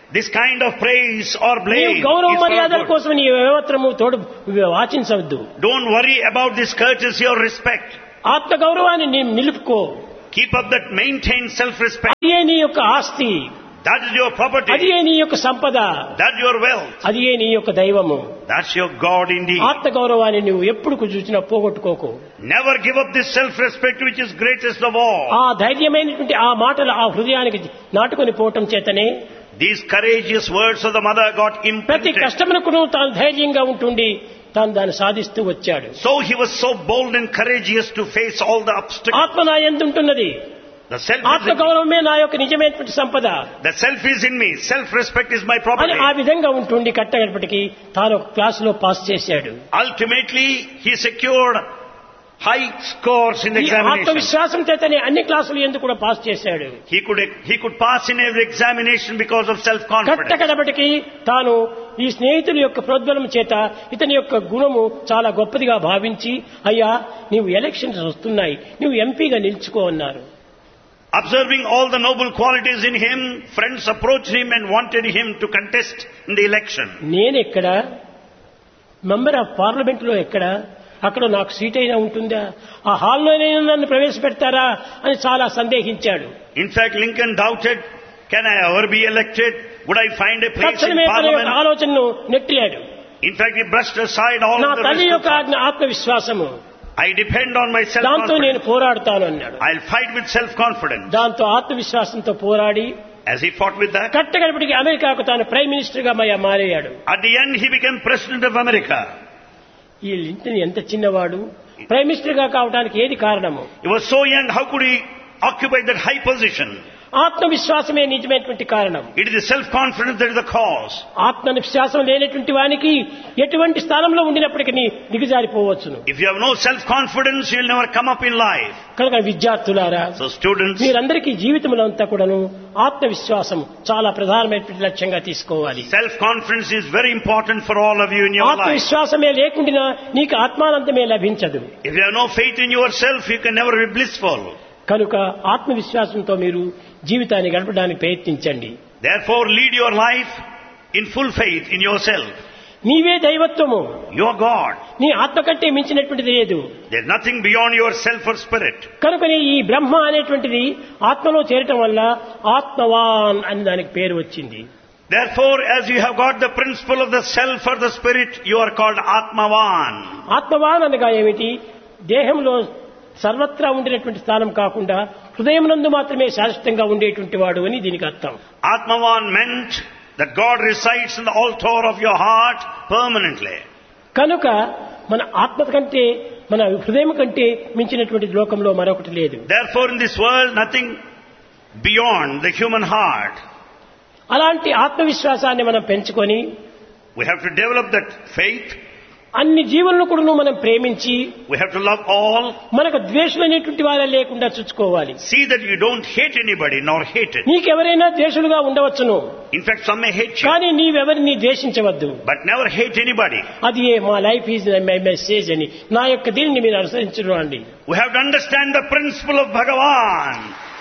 A: this kind of praise or
B: నీవు
A: blame
B: గౌరవ
A: is for
B: మర్యాదల
A: good.
B: కోసం నీ ఏమాత్రము తోడు వాచించవద్దు.
A: Don't worry about this courtesy or respect.
B: ఆత్మ గౌరవాన్ని నీ నిలుపుకో.
A: Keep up that maintained self-respect.
B: అదే నీ యొక్క ఆస్తి,
A: That is your
B: అదే
A: property.
B: నీ యొక్క సంపద,
A: That's your wealth.
B: అదే నీ యొక్క దైవము.
A: That's your God indeed.
B: ఆత్మ గౌరవాన్ని నువ్వు ఎప్పుడు చూసినా పోగొట్టుకోకు.
A: Never give up this self-respect which is greatest of all.
B: ఆ ధైర్యమైనటువంటి ఆ మాటలు ఆ హృదయానికి నాటుకొని పోవటం చేతనే
A: These courageous words of the mother got
B: ప్రతి
A: imprinted.
B: కష్టమునకును తాను ధైర్యంగా ఉంటుండి తాను దాన్ని సాధిస్తూ వచ్చాడు.
A: So he was so bold and courageous to face all the obstacles.
B: ఆత్మ నా యందుంటున్నది,
A: The self
B: ఆత్మ
A: is in me.
B: గౌరవమే నా యొక్క నిజమైనటువంటి సంపద
A: The self is in me. Self-respect is my
B: అని
A: property.
B: ఆ విధంగా ఉంటుండి కట్టగడపటికి తాను ఒక క్లాసులో పాస్ చేశాడు.
A: Ultimately, he secured high scores in the
B: ఈ
A: examination.
B: ఆత్మవిశ్వాసం చేతనే అన్ని క్లాసులు ఎందుకు కూడా పాస్ చేశాడు.
A: He could pass in every examination because of self-confidence.
B: కట్టగడపటికి తాను ఈ స్నేహితుల యొక్క ప్రోద్బలం చేత ఇతని యొక్క గుణము చాలా గొప్పదిగా భావించి, అయ్యా నీవు ఎలక్షన్స్ వస్తున్నాయి, నువ్వు ఎంపీగా నిలుచుకో అన్నారు.
A: Observing all the noble qualities in him, friends approached him and wanted him to contest in the election.
B: నేనెక్కడ మెంబర్ ఆఫ్ పార్లమెంట్ లో ఎక్కడ, అక్కడ నాకు సీట్ అయినా ఉంటుందా, ఆ హాల్లోనైనా నన్ను ప్రవేశపెడతారా అని చాలా సందేహించాడు.
A: In fact, Lincoln doubted, can I ever be elected? Would I find a place in
B: తక్షణమే తన యొక్క
A: parliament?
B: ఆలోచనను నెట్టాడు.
A: In fact, he brushed aside all
B: నా
A: of the
B: తల్లి
A: rest
B: యొక్క
A: of
B: ఆత్మవిశ్వాసము,
A: I depend on my
B: దాంతో నేను
A: self-confidence.
B: పోరాడుతాను అన్నాడు.
A: I'll fight with self-confidence.
B: దాంతో ఆత్మవిశ్వాసంతో పోరాడి
A: As he fought with that,
B: కట్టగడపటికి అమెరికాకు తాను ప్రైమ్ మినిస్టర్ గా మారాడు.
A: at the end he became President of America.
B: ఈ లింకన్ ఎంత చిన్నవాడు, ప్రైమ్ మినిస్టర్ గా కావడానికి ఏది కారణము?
A: He was so young, how could he occupy that high position?
B: ఆత్మవిశ్వాసమే నిజమైనటువంటి కారణం.
A: It is the self-confidence that is the cause.
B: ఆత్మవిశ్వాసం లేనటువంటి వానికి ఎటువంటి స్థానంలో ఉండినప్పటికీ దిగజారిపోవచ్చును.
A: If you have no self-confidence, you will never come up in life.
B: కనుక విద్యార్థులారా,
A: So students,
B: మీరందరికీ జీవితంలో అంతా కూడాను ఆత్మవిశ్వాసం చాలా ప్రధానమైనటువంటి లక్ష్యంగా తీసుకోవాలి.
A: self-confidence is very important for all of you in your life.
B: ఆత్మవిశ్వాసమే లేకుండా నీకు ఆత్మానందమే లభించదు.
A: If you have no faith in yourself, you can never be blissful.
B: కనుక ఆత్మవిశ్వాసంతో మీరు జీవితాన్ని గడపడానికి ప్రయత్నించండి.
A: Therefore, lead your life in full faith in yourself.
B: నీవే దైవత్వము,
A: You are God.
B: నీ ఆత్మ కంటే మించినటువంటిది లేదు.
A: There is nothing beyond yourself or spirit.
B: కనుకనే ఈ బ్రహ్మ అనేటువంటిది ఆత్మలో చేరటం వల్ల ఆత్మవాన్ అని దానికి పేరు వచ్చింది.
A: Therefore, as you have got the principle of the self or the spirit, you are called Atmavan.
B: ఆత్మవాన్ అనగా ఏమిటి? దేహంలో సర్వత్రా ఉండినటువంటి స్థానం కాకుండా హృదయమునందు మాత్రమే శాశ్వతంగా ఉండేటువంటి వాడు అని దీనికి అర్థం.
A: Atmavan meant that God resides in the altar of your heart permanently.
B: కనుక మన ఆత్మ కంటే, మన హృదయం కంటే మించినటువంటి లోకంలో మరొకటి లేదు.
A: Therefore, in this world, nothing beyond the human heart.
B: అలాంటి ఆత్మవిశ్వాసాన్ని మనం పెంచుకొని
A: We have to develop that faith.
B: అన్ని జీవులను కూడా మనం ప్రేమించి
A: We have to love all.
B: మనకు ద్వేషులనేటువంటి వారే లేకుండా చూసుకోవాలి.
A: See that you don't hate anybody nor hate it.
B: నీకెవరైనా ద్వేషులుగా ఉండవచ్చును,
A: In fact, some may hate you,
B: కానీ నీవెవరిని ద్వేషించవద్దు.
A: but never hate anybody.
B: అది మా లైఫ్ ఈజ్ మై మెసేజ్ అని నా యొక్క దీనిని మీరు అనుసరించడం అండి.
A: We have to understand the principle of Bhagavan.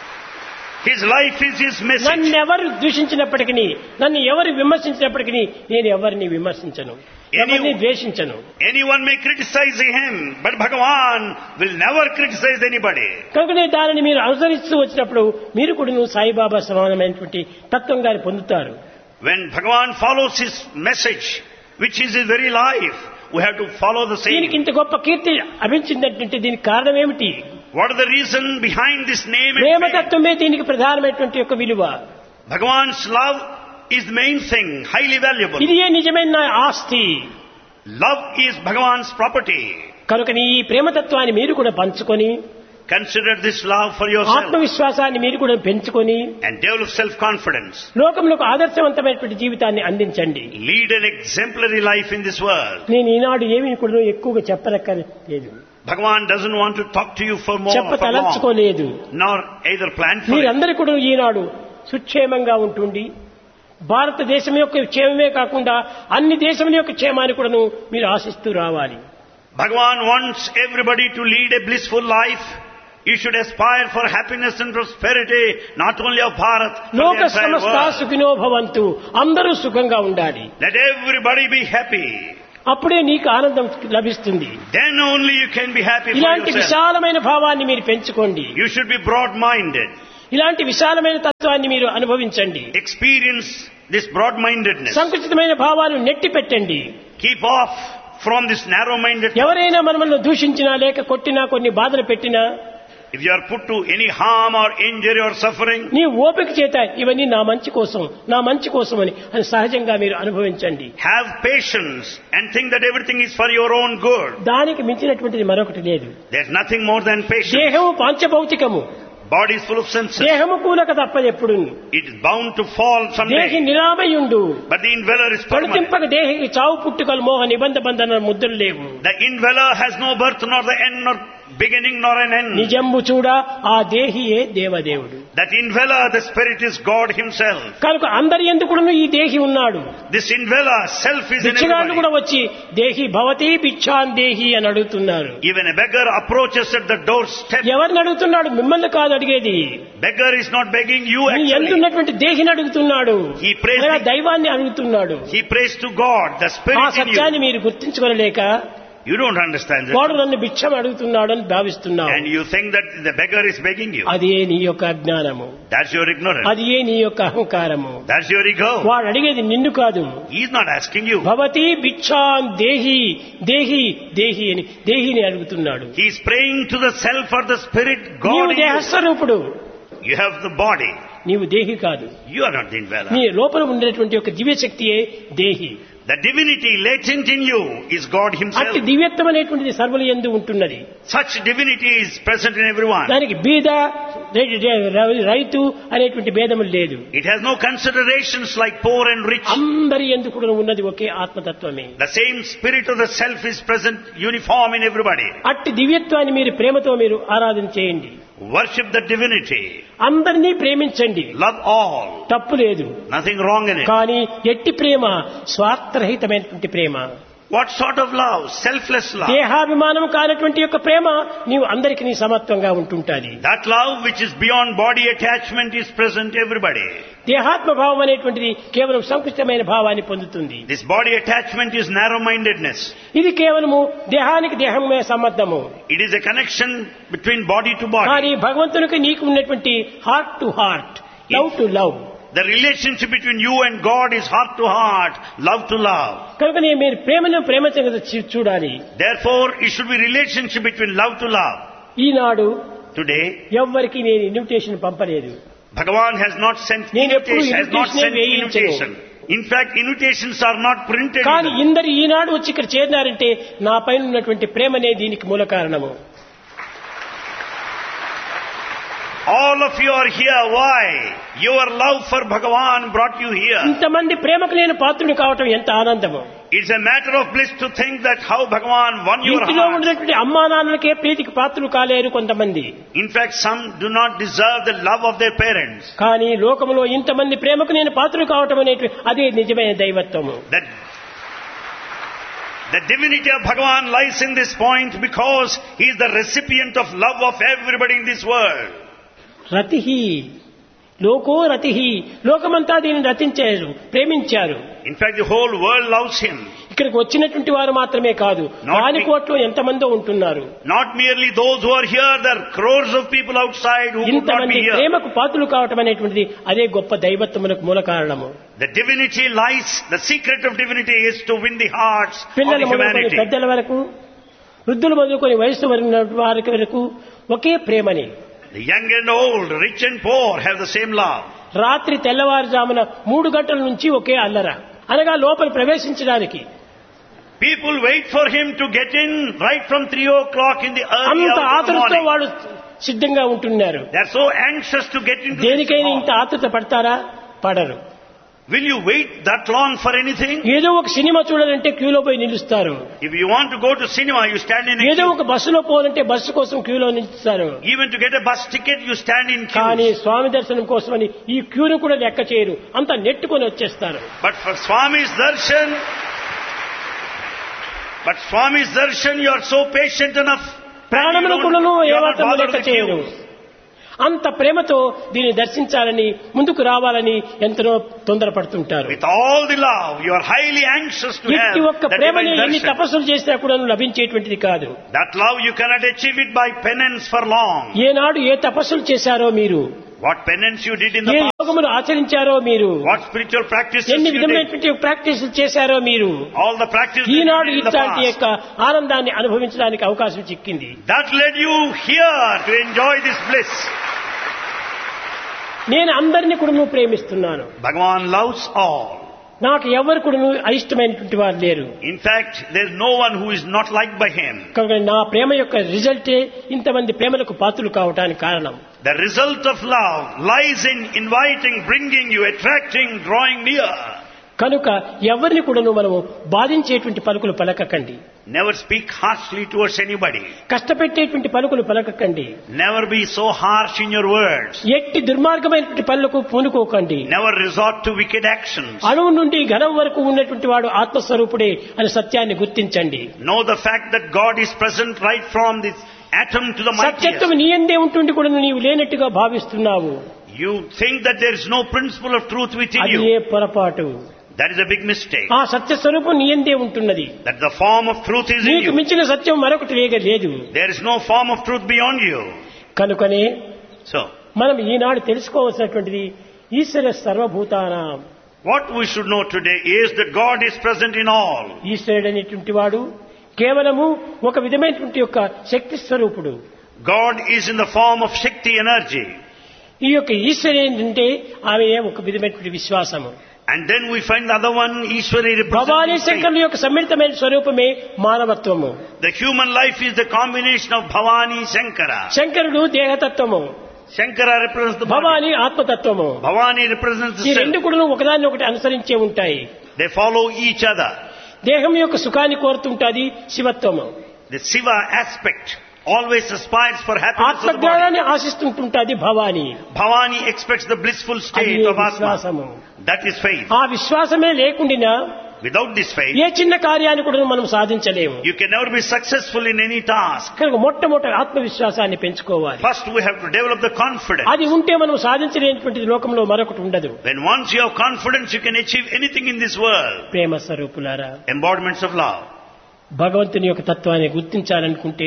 A: His life is his message.
B: నన్ను ఎవరు దూషించినప్పటికీ, నన్ను ఎవరు విమర్శించినప్పటికీ నేను ఎవరిని విమర్శించను, ఎవరిని ద్వేషించను.
A: Anyone may criticize him, but Bhagavan will never criticize anybody.
B: కనుకనే దానిని మీరు అనుసరిస్తూ వచ్చినప్పుడు మీరు కూడా సాయిబాబా సమానమైనటువంటి తత్వం గారి పొందుతారు.
A: When Bhagavan follows his message, which is his very life, we have to follow the
B: దీనికి
A: same.
B: ఇంత గొప్ప కీర్తి లభించిందంటే దీనికి కారణం ఏమిటి?
A: What is the reason behind this name and fame?
B: ప్రేమతత్వమే దీనికి ప్రధానమైనటువంటి యొక్క విలువ.
A: Bhagavan's love is the main thing, highly valuable.
B: ఇది నిజమైన ఆస్తి.
A: Love is Bhagavan's property.
B: కనుక ఈ ప్రేమతత్వాన్ని మీరు కూడా పంచుకొని,
A: Consider this love for yourself
B: ఆత్మవిశ్వాసాన్ని మీరు కూడా పెంచుకొని
A: and develop self-confidence.
B: లోకంలో ఆదర్శవంతమైనటువంటి జీవితాన్ని అందించండి.
A: Lead an exemplary life in this world.
B: నేను ఈనాడు ఏమీ కూడా ఎక్కువగా చెప్పనక్కర్లేదు,
A: Bhagavan doesn't want to talk to you for more, for long,
B: చెప్పతలంచుకోలేదు.
A: nor either plan for it.
B: మీరందరూ కూడా ఈనాడు సుక్షేమంగా ఉంటుండి భారతదేశం యొక్క క్షేమమే కాకుండా అన్ని దేశముల యొక్క క్షేమాన్ని కూడా మీరు ఆశిస్తూ రావాలి.
A: Bhagavan wants everybody to lead a blissful life, You should aspire for happiness and prosperity, not only of Bharat, but
B: లోక
A: the entire
B: సమస్త
A: world.
B: సుఖినో భవంతు, అందరూ సుఖంగా ఉండాలి.
A: Let everybody be happy.
B: అప్పుడే నీకు ఆనందం లభిస్తుంది.
A: Then only you can be happy for
B: ఇలాంటి
A: yourself.
B: విశాలమైన భావాన్ని మీరు పెంచుకోండి.
A: You should be broad-minded.
B: ఇలాంటి విశాలమైన తత్వాన్ని మీరు అనుభవించండి.
A: Experience this broad-mindedness.
B: సంకుచితమైన భావాలు నెట్టి పెట్టండి.
A: Keep off from this narrow-mindedness.
B: ఎవరైనా మనల్ని దూషించినా లేక కొట్టినా కొన్ని బాధలు పెట్టినా
A: If you are put to any harm or injury or suffering,
B: నీ ఓపిక చేత ఇవన్నీ నా మంచి కోసం అని సహజంగా మీరు అనుభవించండి.
A: have patience and think that everything is for your own good.
B: దానికి మించినటువంటిది మరొకటి లేదు.
A: There's nothing more than patience.
B: దేహము పాంచభౌతికము,
A: Body is full of senses.
B: దేహము కూలక తప్ప ఎప్పుడు.
A: It is bound to fall
B: దేహి
A: someday.
B: నిరామయుండు,
A: But the indweller is permanent.
B: తొలగింపక దేహికి చావు పుట్టుకలు మోహ నిబంధ బంధన ముద్రలు లేవు.
A: The indweller has no birth nor the end nor beginning nor an end.
B: నిజంబు చూడ ఆ దేహియే దేవదేవుడు.
A: That indweller, the spirit, is God himself.
B: కనుక అందరి ఎందుకును ఈ దేహి ఉన్నాడు.
A: This indweller, self, is in
B: బిచ్చగాళ్ళు కూడా
A: everybody.
B: వచ్చి దేహి భవతి బిచ్చాన్ దేహి అని అడుగుతున్నారు.
A: Even a beggar approaches at the doorstep.
B: ఎవరిని అడుగుతున్నాడు? మిమ్మల్ని కాదు అడిగేది.
A: Beggar is not begging you
B: నీ
A: actually.
B: ఎందున్నటువంటి దేహిని అడుగుతున్నాడు.
A: He prays
B: అనగా
A: the-
B: దైవాన్ని అడుగుతున్నాడు.
A: He prays to God, the
B: ఆ
A: spirit in
B: సత్యాన్ని
A: you.
B: మీరు గుర్తించుకోలేక
A: You don't understand it.
B: వాడు నన్ను భిక్షం అడుగుతున్నాడు అని భావిస్తున్నావు.
A: And you think that the beggar is begging you.
B: అదే నీ యొక్క అజ్ఞానము,
A: That's your ignorance.
B: అది ఏ నీ యొక్క అహంకారము.
A: That's your ego.
B: వాడు అడిగేది నిన్ను కాదు.
A: He's not asking you.
B: భవతి భిక్షాన్ దేహి దేహి దేహి అని దేహిని అడుగుతున్నాడు.
A: He's praying to the self or the spirit, God
B: నీవు
A: in you.
B: దేహస్వరూపుడు,
A: You have the body.
B: నీవు దేహి కాదు.
A: You are not the indweller.
B: నీ లోపల ఉండేటువంటి యొక్క దివ్యశక్తియే దేహి.
A: The divinity latent in you is God himself.
B: అట్టి దివ్యత్వం అనేటువంటిది సర్వుల యందు ఉంటున్నది.
A: Such divinity is present in everyone.
B: దానికి బీద రైతు అనేటువంటి భేదములు లేదు.
A: It has no considerations like poor and rich.
B: అందరి యందు కూడా ఉన్నది ఒకే ఆత్మతత్వమే.
A: The same spirit of the self is present uniform in everybody.
B: అట్టి దివ్యత్వాన్ని మీరు ప్రేమతో మీరు ఆరాధన చేయండి.
A: Worship the divinity.
B: అందరినీ ప్రేమించండి,
A: Love all.
B: తప్పు లేదు.
A: Nothing wrong in it.
B: కానీ ఎట్టి ప్రేమ స్వార్థరహితమైనటువంటి ప్రేమ,
A: What sort of love? Selfless love.
B: దేహాభిమానం కానటువంటి యొక్క ప్రేమ నీవు అందరికి నీ సమత్వంగా ఉంటుంటాది.
A: That love which is beyond body attachment is present everybody.
B: దేహాత్మ భావం అనేటువంటిది కేవలం సంకుచితమైన భావాన్ని పొందుతుంది.
A: This body attachment is narrow-mindedness.
B: ఇది కేవలము దేహానికి దేహమే సంబంధము.
A: It is a connection between body to body.
B: కానీ భగవంతునికి నీకు ఉన్నటువంటి heart to heart, love to love.
A: The relationship between you and God is heart to heart, love to love.
B: కనుక మీరు ప్రేమను ప్రేమతో చూడాలి.
A: Therefore, it should be relationship between love to love.
B: Eenadu
A: Today,
B: ఎవ్వరికి నేను ఇన్విటేషన్ పంపలేదు.
A: Bhagavan has not sent
B: నేను ఎప్పుడు
A: invitation, has not
B: invitation
A: sent
B: వేయించను.
A: invitation. In fact, invitations are not printed.
B: కానీ ఇందరు ఈనాడు వచ్చి ఇక్కడ చేరినారంటే నా పైన ఉన్నటువంటి ప్రేమనే దీనికి మూల కారణము.
A: All of you are here. Why? Your love for Bhagavan brought you here.
B: ఇంతమంది ప్రేమకు నేను పాత్రుడు కావటం ఎంత ఆనందము.
A: It's a matter of bliss to think that how Bhagavan won your
B: ఇంటిలో
A: heart.
B: ఉన్నటువంటి అమ్మా నాన్నలకే ప్రీతికి పాత్రులు కాలేరు కొంతమంది.
A: In fact, some do not deserve the love of their parents.
B: కానీ లోకములో ఇంతమంది ప్రేమకు నేను పాత్రుడు కావటం అనేటువంటి అదే నిజమైన దైవత్వము.
A: The divinity of Bhagavan lies in this point because he is the recipient of love of everybody in this world.
B: రతిహి loco రతిహి, లోకమంతా దీన్ని రతించారు, ప్రేమించారు.
A: In fact, the whole world loves him.
B: ఇక్కడికి వచ్చినటువంటి వారు మాత్రమే కాదు, వాని కోట్లో ఎంతమందో ఉంటున్నారు.
A: Not merely those who are here, there are crores of people outside who would not
B: ఇంతమంది
A: be here.
B: ప్రేమకు పాత్రులు కావటం అనేటువంటిది అదే గొప్ప దైవత్వమునకు మూల కారణము.
A: The divinity lies, the secret of divinity is to win the hearts of
B: పిల్లల
A: the
B: మొదలుకొని
A: humanity.
B: పెద్దల వరకు, వృద్ధులు మొదలుకొని వయస్సు వారి వరకు ఒకే ప్రేమని.
A: The young and old, rich and poor have the same love.
B: రాత్రి తెల్లవారుజామున 3 గంటల నుంచి ఒకే అల్లర, అనగా లోపల ప్రవేశించడానికి.
A: People wait for him to get in right from 3 o'clock in the early
B: అంత
A: hours of the
B: ఆతృతతో
A: morning.
B: వాళ్ళు సిద్ధంగా ఉంటున్నారు.
A: They are so anxious to get into this
B: దేనికైనా
A: hall.
B: ఇంత ఆతృత పడతారా? పడరు.
A: Will you wait that long for anything?
B: ఏదో ఒక సినిమా చూడాలంటే క్యూలో పోయి నిలుస్తారు.
A: If you want to go to cinema, you stand in a
B: ఏదో
A: queue.
B: ఒక బస్సులో పోవాలంటే బస్సు కోసం క్యూలో నిలుస్తారు.
A: Even to get a bus ticket, you stand in
B: కానీ
A: queue.
B: స్వామి దర్శనం కోసమని ఈ క్యూను కూడా లెక్క చేయరు, అంత నెట్టుకొని వచ్చేస్తారు.
A: But for Swami's darshan, you are so patient enough
B: ప్రాణమును కూడాను
A: you are not
B: ఏమాత్రం
A: bothered
B: లెక్క
A: with
B: చేయరు.
A: you.
B: అంత ప్రేమతో దీన్ని దర్శించాలని ముందుకు రావాలని ఎంతో తొందరపడుతుంటారు.
A: With all the love, you are highly anxious to have
B: ఎట్టి ఒక్క
A: that
B: ప్రేమని
A: divine
B: ఎన్ని
A: darshan.
B: తపస్సులు చేసినా కూడా లభించేటువంటిది కాదు.
A: That love you cannot achieve it by penance for long.
B: ఏనాడు ఏ తపస్సులు చేశారో మీరు,
A: What penance you did in
B: A
A: the past,
B: యోగములు ఆచరించారో మీరు,
A: what spiritual practices
B: ఎన్ని
A: you did,
B: విధమైనటువంటి ప్రాక్టీసులు చేశారో మీరు,
A: all the practices you
B: Eenadu
A: did in the
B: ఇట్లాంటి
A: past.
B: యొక్క ఆనందాన్ని అనుభవించడానికి అవకాశం చిక్కింది.
A: That led you here to enjoy this bliss.
B: నేను అందరినీ కూడా ప్రేమిస్తున్నాను.
A: Bhagavan loves all.
B: నాకు ఎవరు కూడా అయిష్టమైనటువంటి వారు లేరు.
A: In fact, there is no one who is not liked by him.
B: కనుక నా ప్రేమ యొక్క రిజల్టే ఇంతమంది ప్రేమలకు పాత్రలు కావడానికి కారణం.
A: The result of love lies in inviting, bringing you, attracting, drawing near.
B: కనుక ఎవరిని కూడా మనము బాధించేటువంటి పలుకులు పలకకండి.
A: Never speak harshly towards anybody.
B: కష్టపెట్టేటువంటి పలుకులు పలకకండి.
A: Never be so harsh in your words.
B: ఎట్టి దుర్మార్గమైనటువంటి పనులకు పూనుకోకండి.
A: Never resort to wicked actions.
B: అణువు నుండి ఘనం వరకు ఉన్నటువంటి వాడు ఆత్మస్వరూపుడే అనే సత్యాన్ని గుర్తించండి.
A: Know the fact that God is present right from this atom to the mightiest.
B: సత్యత్వం నీ యందే ఉంటుండి కూడా నీవు లేనట్టుగా భావిస్తున్నావు.
A: You think that there is no principle of truth within
B: అది
A: you.
B: ఏ పొరపాటు.
A: That is a big mistake.
B: ఆ సత్య స్వరూపం నీ యందే ఉంటున్నది.
A: That the form of truth is in
B: నీకు
A: you.
B: మించిన సత్యం మరొకటి లేదు.
A: There is no form of truth beyond you.
B: కనుకనే
A: So,
B: మనం ఈనాడు తెలుసుకోవాల్సినటువంటిది ఈశ్వర సర్వభూతానాం.
A: what we should know today is that God is present in all.
B: ఈశ్వరుడు అనేటువంటి వాడు కేవలము ఒక విధమైనటువంటి యొక్క శక్తి స్వరూపుడు.
A: God is in the form of Shakti energy.
B: ఈ యొక్క ఈశ్వరు ఏంటంటే ఆమె ఒక విధమైనటువంటి విశ్వాసము.
A: And then we find the other one, Ishwari,
B: Bhavani
A: representing
B: శంకరుల
A: faith.
B: యొక్క సమ్మిళితమైన స్వరూపమే మానవత్వము.
A: The human life is the combination of Bhavani, Shankara.
B: శంకరుడు దేహతత్వము,
A: Shankara represents the body.
B: Bhavani ఆత్మతత్వము.
A: Bhavani represents
B: ఈ
A: the
B: రెండు
A: self.
B: కూడా ఒకదాన్ని ఒకటి అనుసరించే ఉంటాయి.
A: They follow each other.
B: దేహం యొక్క సుఖాన్ని కోరుతుంటాది శివత్వము.
A: The Shiva aspect always aspires for happiness of the body.
B: ఆత్మజ్ఞానాన్ని ఆశిస్తుంటుంటాది Bhavani.
A: Bhavani expects the blissful
B: అది
A: state of Atma.
B: విశ్వాసము.
A: That is faith.
B: ఆ విశ్వాసమే లేకుండా
A: Without this faith,
B: ఏ చిన్న కార్యాన్ని కూడా మనం సాధించలేము.
A: you can never be successful in any task.
B: కనుక మొట్టమొదటి ఆత్మవిశ్వాసాన్ని పెంచుకోవాలి.
A: First we have to develop the confidence.
B: అది ఉంటే మనం సాధించలేనటువంటి లోకంలో మరొకటి ఉండదు.
A: When once you have confidence, you can achieve anything in this world.
B: ప్రేమ స్వరూపులారా,
A: Embodiments of love.
B: భగవంతుని యొక్క తత్వాన్ని గుర్తించాలనుకుంటే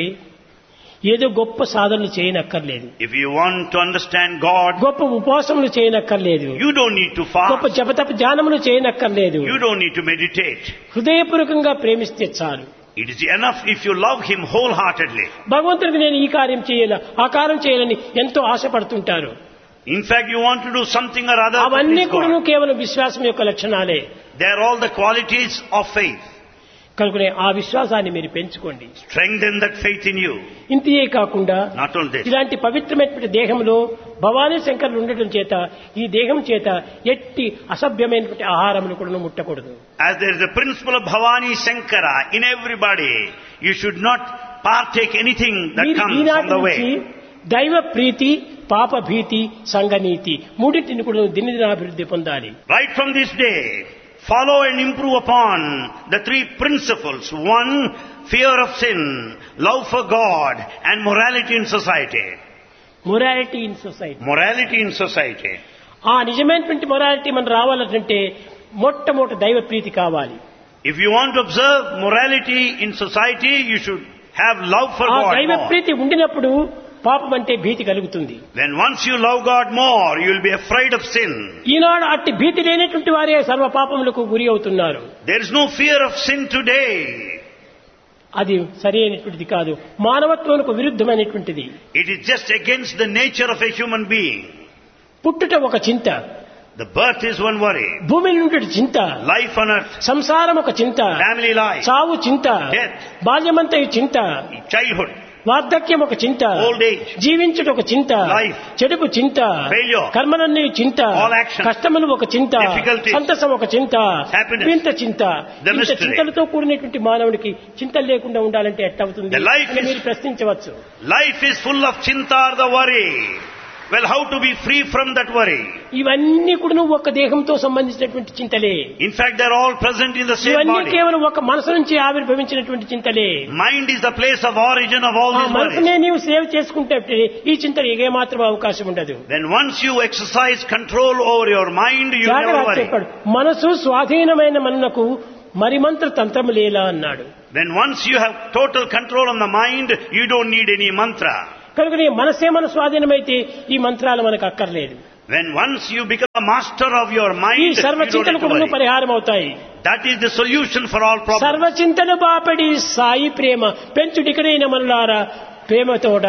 B: ఏదో గొప్ప సాధనలు చేయనక్కర్లేదు.
A: If you want to understand God,
B: గొప్ప ఉపవాసములు చేయనక్కర్లేదు.
A: you don't need to
B: గొప్ప
A: fast.
B: జపతప ధ్యానములు చేయనక్కర్లేదు.
A: You don't need to meditate.
B: హృదయపూర్వకంగా ప్రేమిస్తే చాలు.
A: It is enough if you love Him wholeheartedly.
B: భగవంతుడికి నేను ఈ కార్యం చేయాలి, ఆ కార్యం చేయాలని ఎంతో ఆశపడుతుంటారు.
A: In fact, you want to do something or other to
B: అవన్నీ
A: please
B: కూడా
A: God.
B: కేవలం విశ్వాసం యొక్క లక్షణాలే.
A: They are all the qualities of faith.
B: కనుకనే ఆ విశ్వాసాన్ని మీరు పెంచుకోండి.
A: Strengthen that faith in you.
B: ఇంతే కాకుండా
A: Not only this.
B: ఇలాంటి పవిత్రమైనటువంటి దేహంలో భవానీ శంకరులు ఉండటం చేత ఈ దేహం చేత ఎట్టి అసభ్యమైనటువంటి ఆహారములు కూడా ముట్టకూడదు.
A: As there is a principle of Bhavani Shankara in everybody, you should not partake anything that
B: మీరు
A: comes on
B: ఈనాటి
A: the
B: నుంచి
A: way.
B: దైవ ప్రీతి, పాప భీతి, సంఘనీతి మూడింటిని కూడా దినదినాభివృద్ధి పొందాలి.
A: Right from this day, follow and improve upon the three principles. One, fear of sin, love for God, and morality in society.
B: Morality in society.
A: Morality in society.
B: ఆ నిజమైనటువంటి మొరాలిటీ మనం రావాలంటే మొట్టమొదటి దైవ ప్రీతి కావాలి.
A: If you want to observe morality in society, you should have love for
B: ఆ
A: God
B: దైవ
A: more.
B: ప్రీతి ఉండినప్పుడు పాపం అంటే భీతి కలుగుతుంది.
A: When once you love God more, you will be afraid of sin.
B: ఈనాడు అట్టి భీతి లేనటువంటి వారే సర్వ పాపములకు గురి అవుతున్నారు.
A: There is no fear of sin today.
B: అది సరి అయినటువంటిది కాదు, మానవత్వానికి విరుద్ధమైనటువంటిది.
A: It is just against the nature of a human being.
B: పుట్టుట ఒక చింత,
A: The birth is one worry.
B: భూమి నుండి చింత,
A: Life on earth,
B: సంసారం ఒక చింత,
A: family life,
B: చావు చింత,
A: Death.
B: బాల్యమంతయు చింత,
A: childhood,
B: వార్ధక్యం ఒక చింత,
A: old age,
B: జీవించుట ఒక చింత,
A: Life.
B: చెడుపు చింత,
A: Failure.
B: కర్మలన్నీ చింత,
A: All action.
B: కష్టములు ఒక చింత,
A: Difficulties.
B: సంతసం ఒక చింత,
A: Happiness.
B: వింత చింత.
A: The
B: ఇంత
A: mystery.
B: చింతలతో కూడినటువంటి మానవుడికి చింతలు లేకుండా ఉండాలంటే ఎట్టవుతుంది
A: The life
B: అని
A: is-
B: మీరు ప్రశ్నించవచ్చు.
A: life is full of chinta or the worry. Well, how to be free from that worry?
B: ఇవన్నీ కూడా ఒక దేహంతో సంబంధించినటువంటి చింతలే.
A: In fact, they are all present in the same
B: ఇవన్నీ
A: body.
B: కేవలం ఒక మనసు నుంచి ఆవిర్భవించినటువంటి చింతలే.
A: Mind is the place of origin of all
B: ఆ
A: these
B: మనసునే
A: worries.
B: నీవు సేవ చేసుకుంటే ఈ చింతలు ఏ మాత్రం అవకాశం ఉండదు.
A: Then once you exercise control over your mind, you never
B: జాగ్రత్త
A: worry.
B: చెప్పాడు, మనసు స్వాధీనమైన మనకు మరి మంత్ర తంత్రము లేలా అన్నాడు.
A: Then once you have total control on the mind, you don't need any mantra.
B: కనుక నీ మనసే మన స్వాధీనమైతే ఈ మంత్రాలు మనకు అక్కర్లేదు.
A: When once you become a master of your
B: ఈ
A: mind,
B: సర్వ
A: you don't
B: చింతలు
A: have to
B: కూడా
A: worry.
B: పరిహారం అవుతాయి.
A: That is the solution for all problems.
B: సర్వచింతన బాపడి Sai Prema పెంచుటికనైన మనులారా ప్రేమతోడ.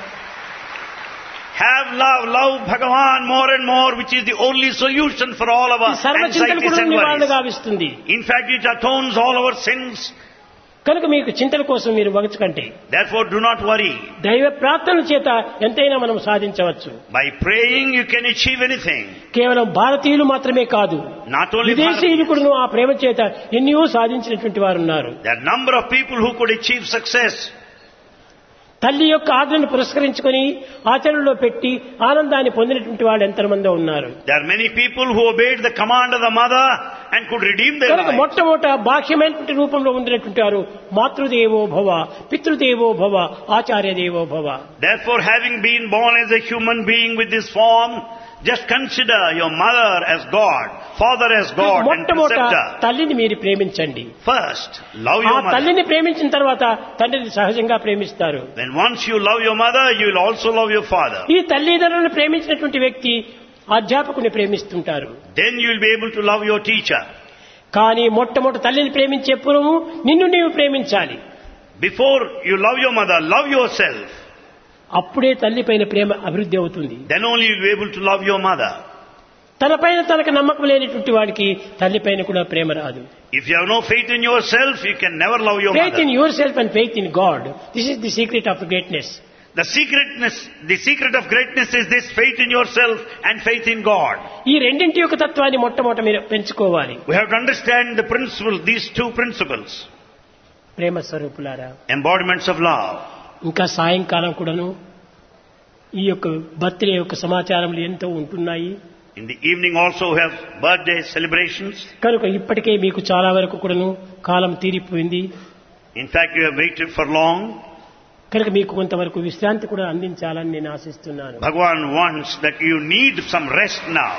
A: Have love, love Bhagavan more and more, which is the only solution for all of
B: ఈ
A: our
B: సర్వ చింతలు
A: anxieties
B: కూడా
A: and
B: నివారణ
A: worries.
B: గావిస్తుంది.
A: In fact, it atones all our sins.
B: కనుక మీకు చింతల కోసం మీరు వగచుకంటే
A: Therefore, do not worry.
B: దైవ ప్రార్థన చేత ఎంతైనా మనం సాధించవచ్చు.
A: By praying, you can achieve anything.
B: కేవలం భారతీయులు మాత్రమే కాదు,
A: Not only
B: విదేశీయులు
A: Bharat.
B: కూడా ఆ ప్రేమ చేత ఎన్నో సాధించినటువంటి వారు ఉన్నారు.
A: There are a number of people who could achieve success.
B: తల్లి యొక్క ఆజ్ఞను పురస్కరించుకొని ఆచరణలో పెట్టి ఆనందాన్ని పొందినటువంటి వాళ్ళు ఎంతమందో ఉన్నారు.
A: There are many people who obeyed the command of the mother and could redeem their
B: కనుక
A: lives.
B: మొట్టమొదట బాహ్యమైనటువంటి రూపంలో ఉండినటువంటి వారు మాతృదేవో భవ, పితృదేవో భవ, ఆచార్య దేవో భవ.
A: Therefore, having been born as a human being with this form, just consider your mother as God, father as God, and
B: మొట్టమొదట
A: preceptor.
B: తల్లిని మీరు ప్రేమించండి.
A: First, love
B: ఆ
A: your mother.
B: తల్లిని ప్రేమించిన తర్వాత తండ్రిని సహజంగా ప్రేమిస్తారు.
A: Then once you love your mother, you will also love your father.
B: ఈ తల్లిదండ్రులను ప్రేమించినటువంటి వ్యక్తి అధ్యాపకుని ప్రేమిస్తుంటారు.
A: Then you will be able to love your teacher.
B: కానీ మొట్టమొదటి తల్లిని ప్రేమించే పూర్వము నిన్ను నీవు ప్రేమించాలి.
A: Before you love your mother, love yourself.
B: అప్పుడే తల్లి పైన ప్రేమ అభివృద్ధి అవుతుంది.
A: Then only you will be able to love your mother.
B: తనపైన తనకు నమ్మకం లేనటువంటి వాడికి తల్లి పైన కూడా ప్రేమ రాదు.
A: If you have no faith in yourself, you can never love your
B: Faith in
A: mother.
B: yourself and faith in God. This is the secret of greatness.
A: The secret of greatness is this: faith in yourself and faith in God.
B: ఈ రెండింటి యొక్క తత్వాన్ని మొట్టమొదట మీరు పెంచుకోవాలి.
A: We have to understand the principle, these two principles,
B: ప్రేమ స్వరూపులారా,
A: embodiments of love.
B: ఇంకా సాయంకాలం కూడాను ఈ యొక్క బర్త్డే యొక్క సమాచారములు ఎంతో ఉంటున్నాయి.
A: In the evening also we have birthday celebrations.
B: కనుక ఇప్పటికే మీకు చాలా వరకు కూడాను కాలం తీరిపోయింది.
A: In fact, you have waited for long.
B: కనుక మీకు కొంతవరకు విశ్రాంతి కూడా అందించాలని నేను ఆశిస్తున్నాను.
A: Bhagavan wants that you need some rest now.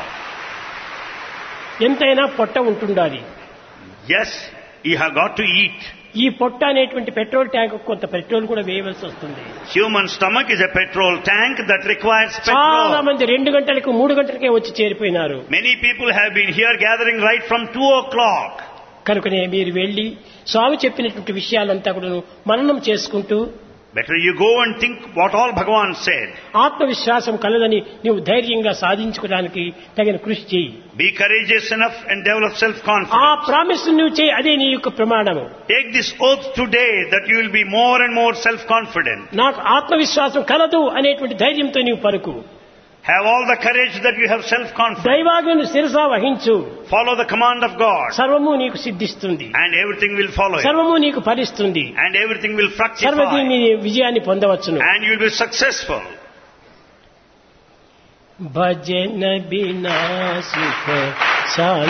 B: ఎంతైనా పొట్ట ఉంటుండాలి.
A: Yes, you have got to eat.
B: ఈ పొట్ట అనేటువంటి పెట్రోల్ ట్యాంక్ కొంత పెట్రోల్ కూడా వేయవలసి వస్తుంది.
A: Human stomach is a petrol tank that requires
B: చాలా
A: petrol.
B: మంది 2 గంటలకు 3 గంటలకే వచ్చి చేరిపోయినారు.
A: Many people have been here gathering right from 2 o'clock.
B: కనుకనే మీరు వెళ్లి స్వామి చెప్పినటువంటి విషయాలంతా కూడా మననం చేసుకుంటూ
A: Better you go and think what all Bhagavan said.
B: ఆత్మవిశ్వాసం కలదని నీవు ధైర్యంగా సాధించుకోవడానికి తగిన కృషి చేయి.
A: Be courageous enough and develop
B: ఆ
A: self-confidence.
B: ప్రామిస్ నువ్వు చేయి, అదే నీ యొక్క ప్రమాణము.
A: Take this oath today that you will be more and more self-confident.
B: నాకు ఆత్మవిశ్వాసం కలదు అనేటువంటి ధైర్యంతో నీవు పలుకు.
A: Have all the courage that you have self-confidence.
B: దైవాజ్ఞను శిరసా వహించు.
A: Follow the command of God
B: సర్వము నీకు సిద్ధిస్తుంది,
A: and everything will follow it.
B: సర్వము నీకు ఫలిస్తుంది,
A: And everything will
B: సర్వది
A: fructify.
B: నీ విజయాన్ని పొందవచ్చును.
A: And you will be successful.
B: భజన బినా సుఖ శాంతి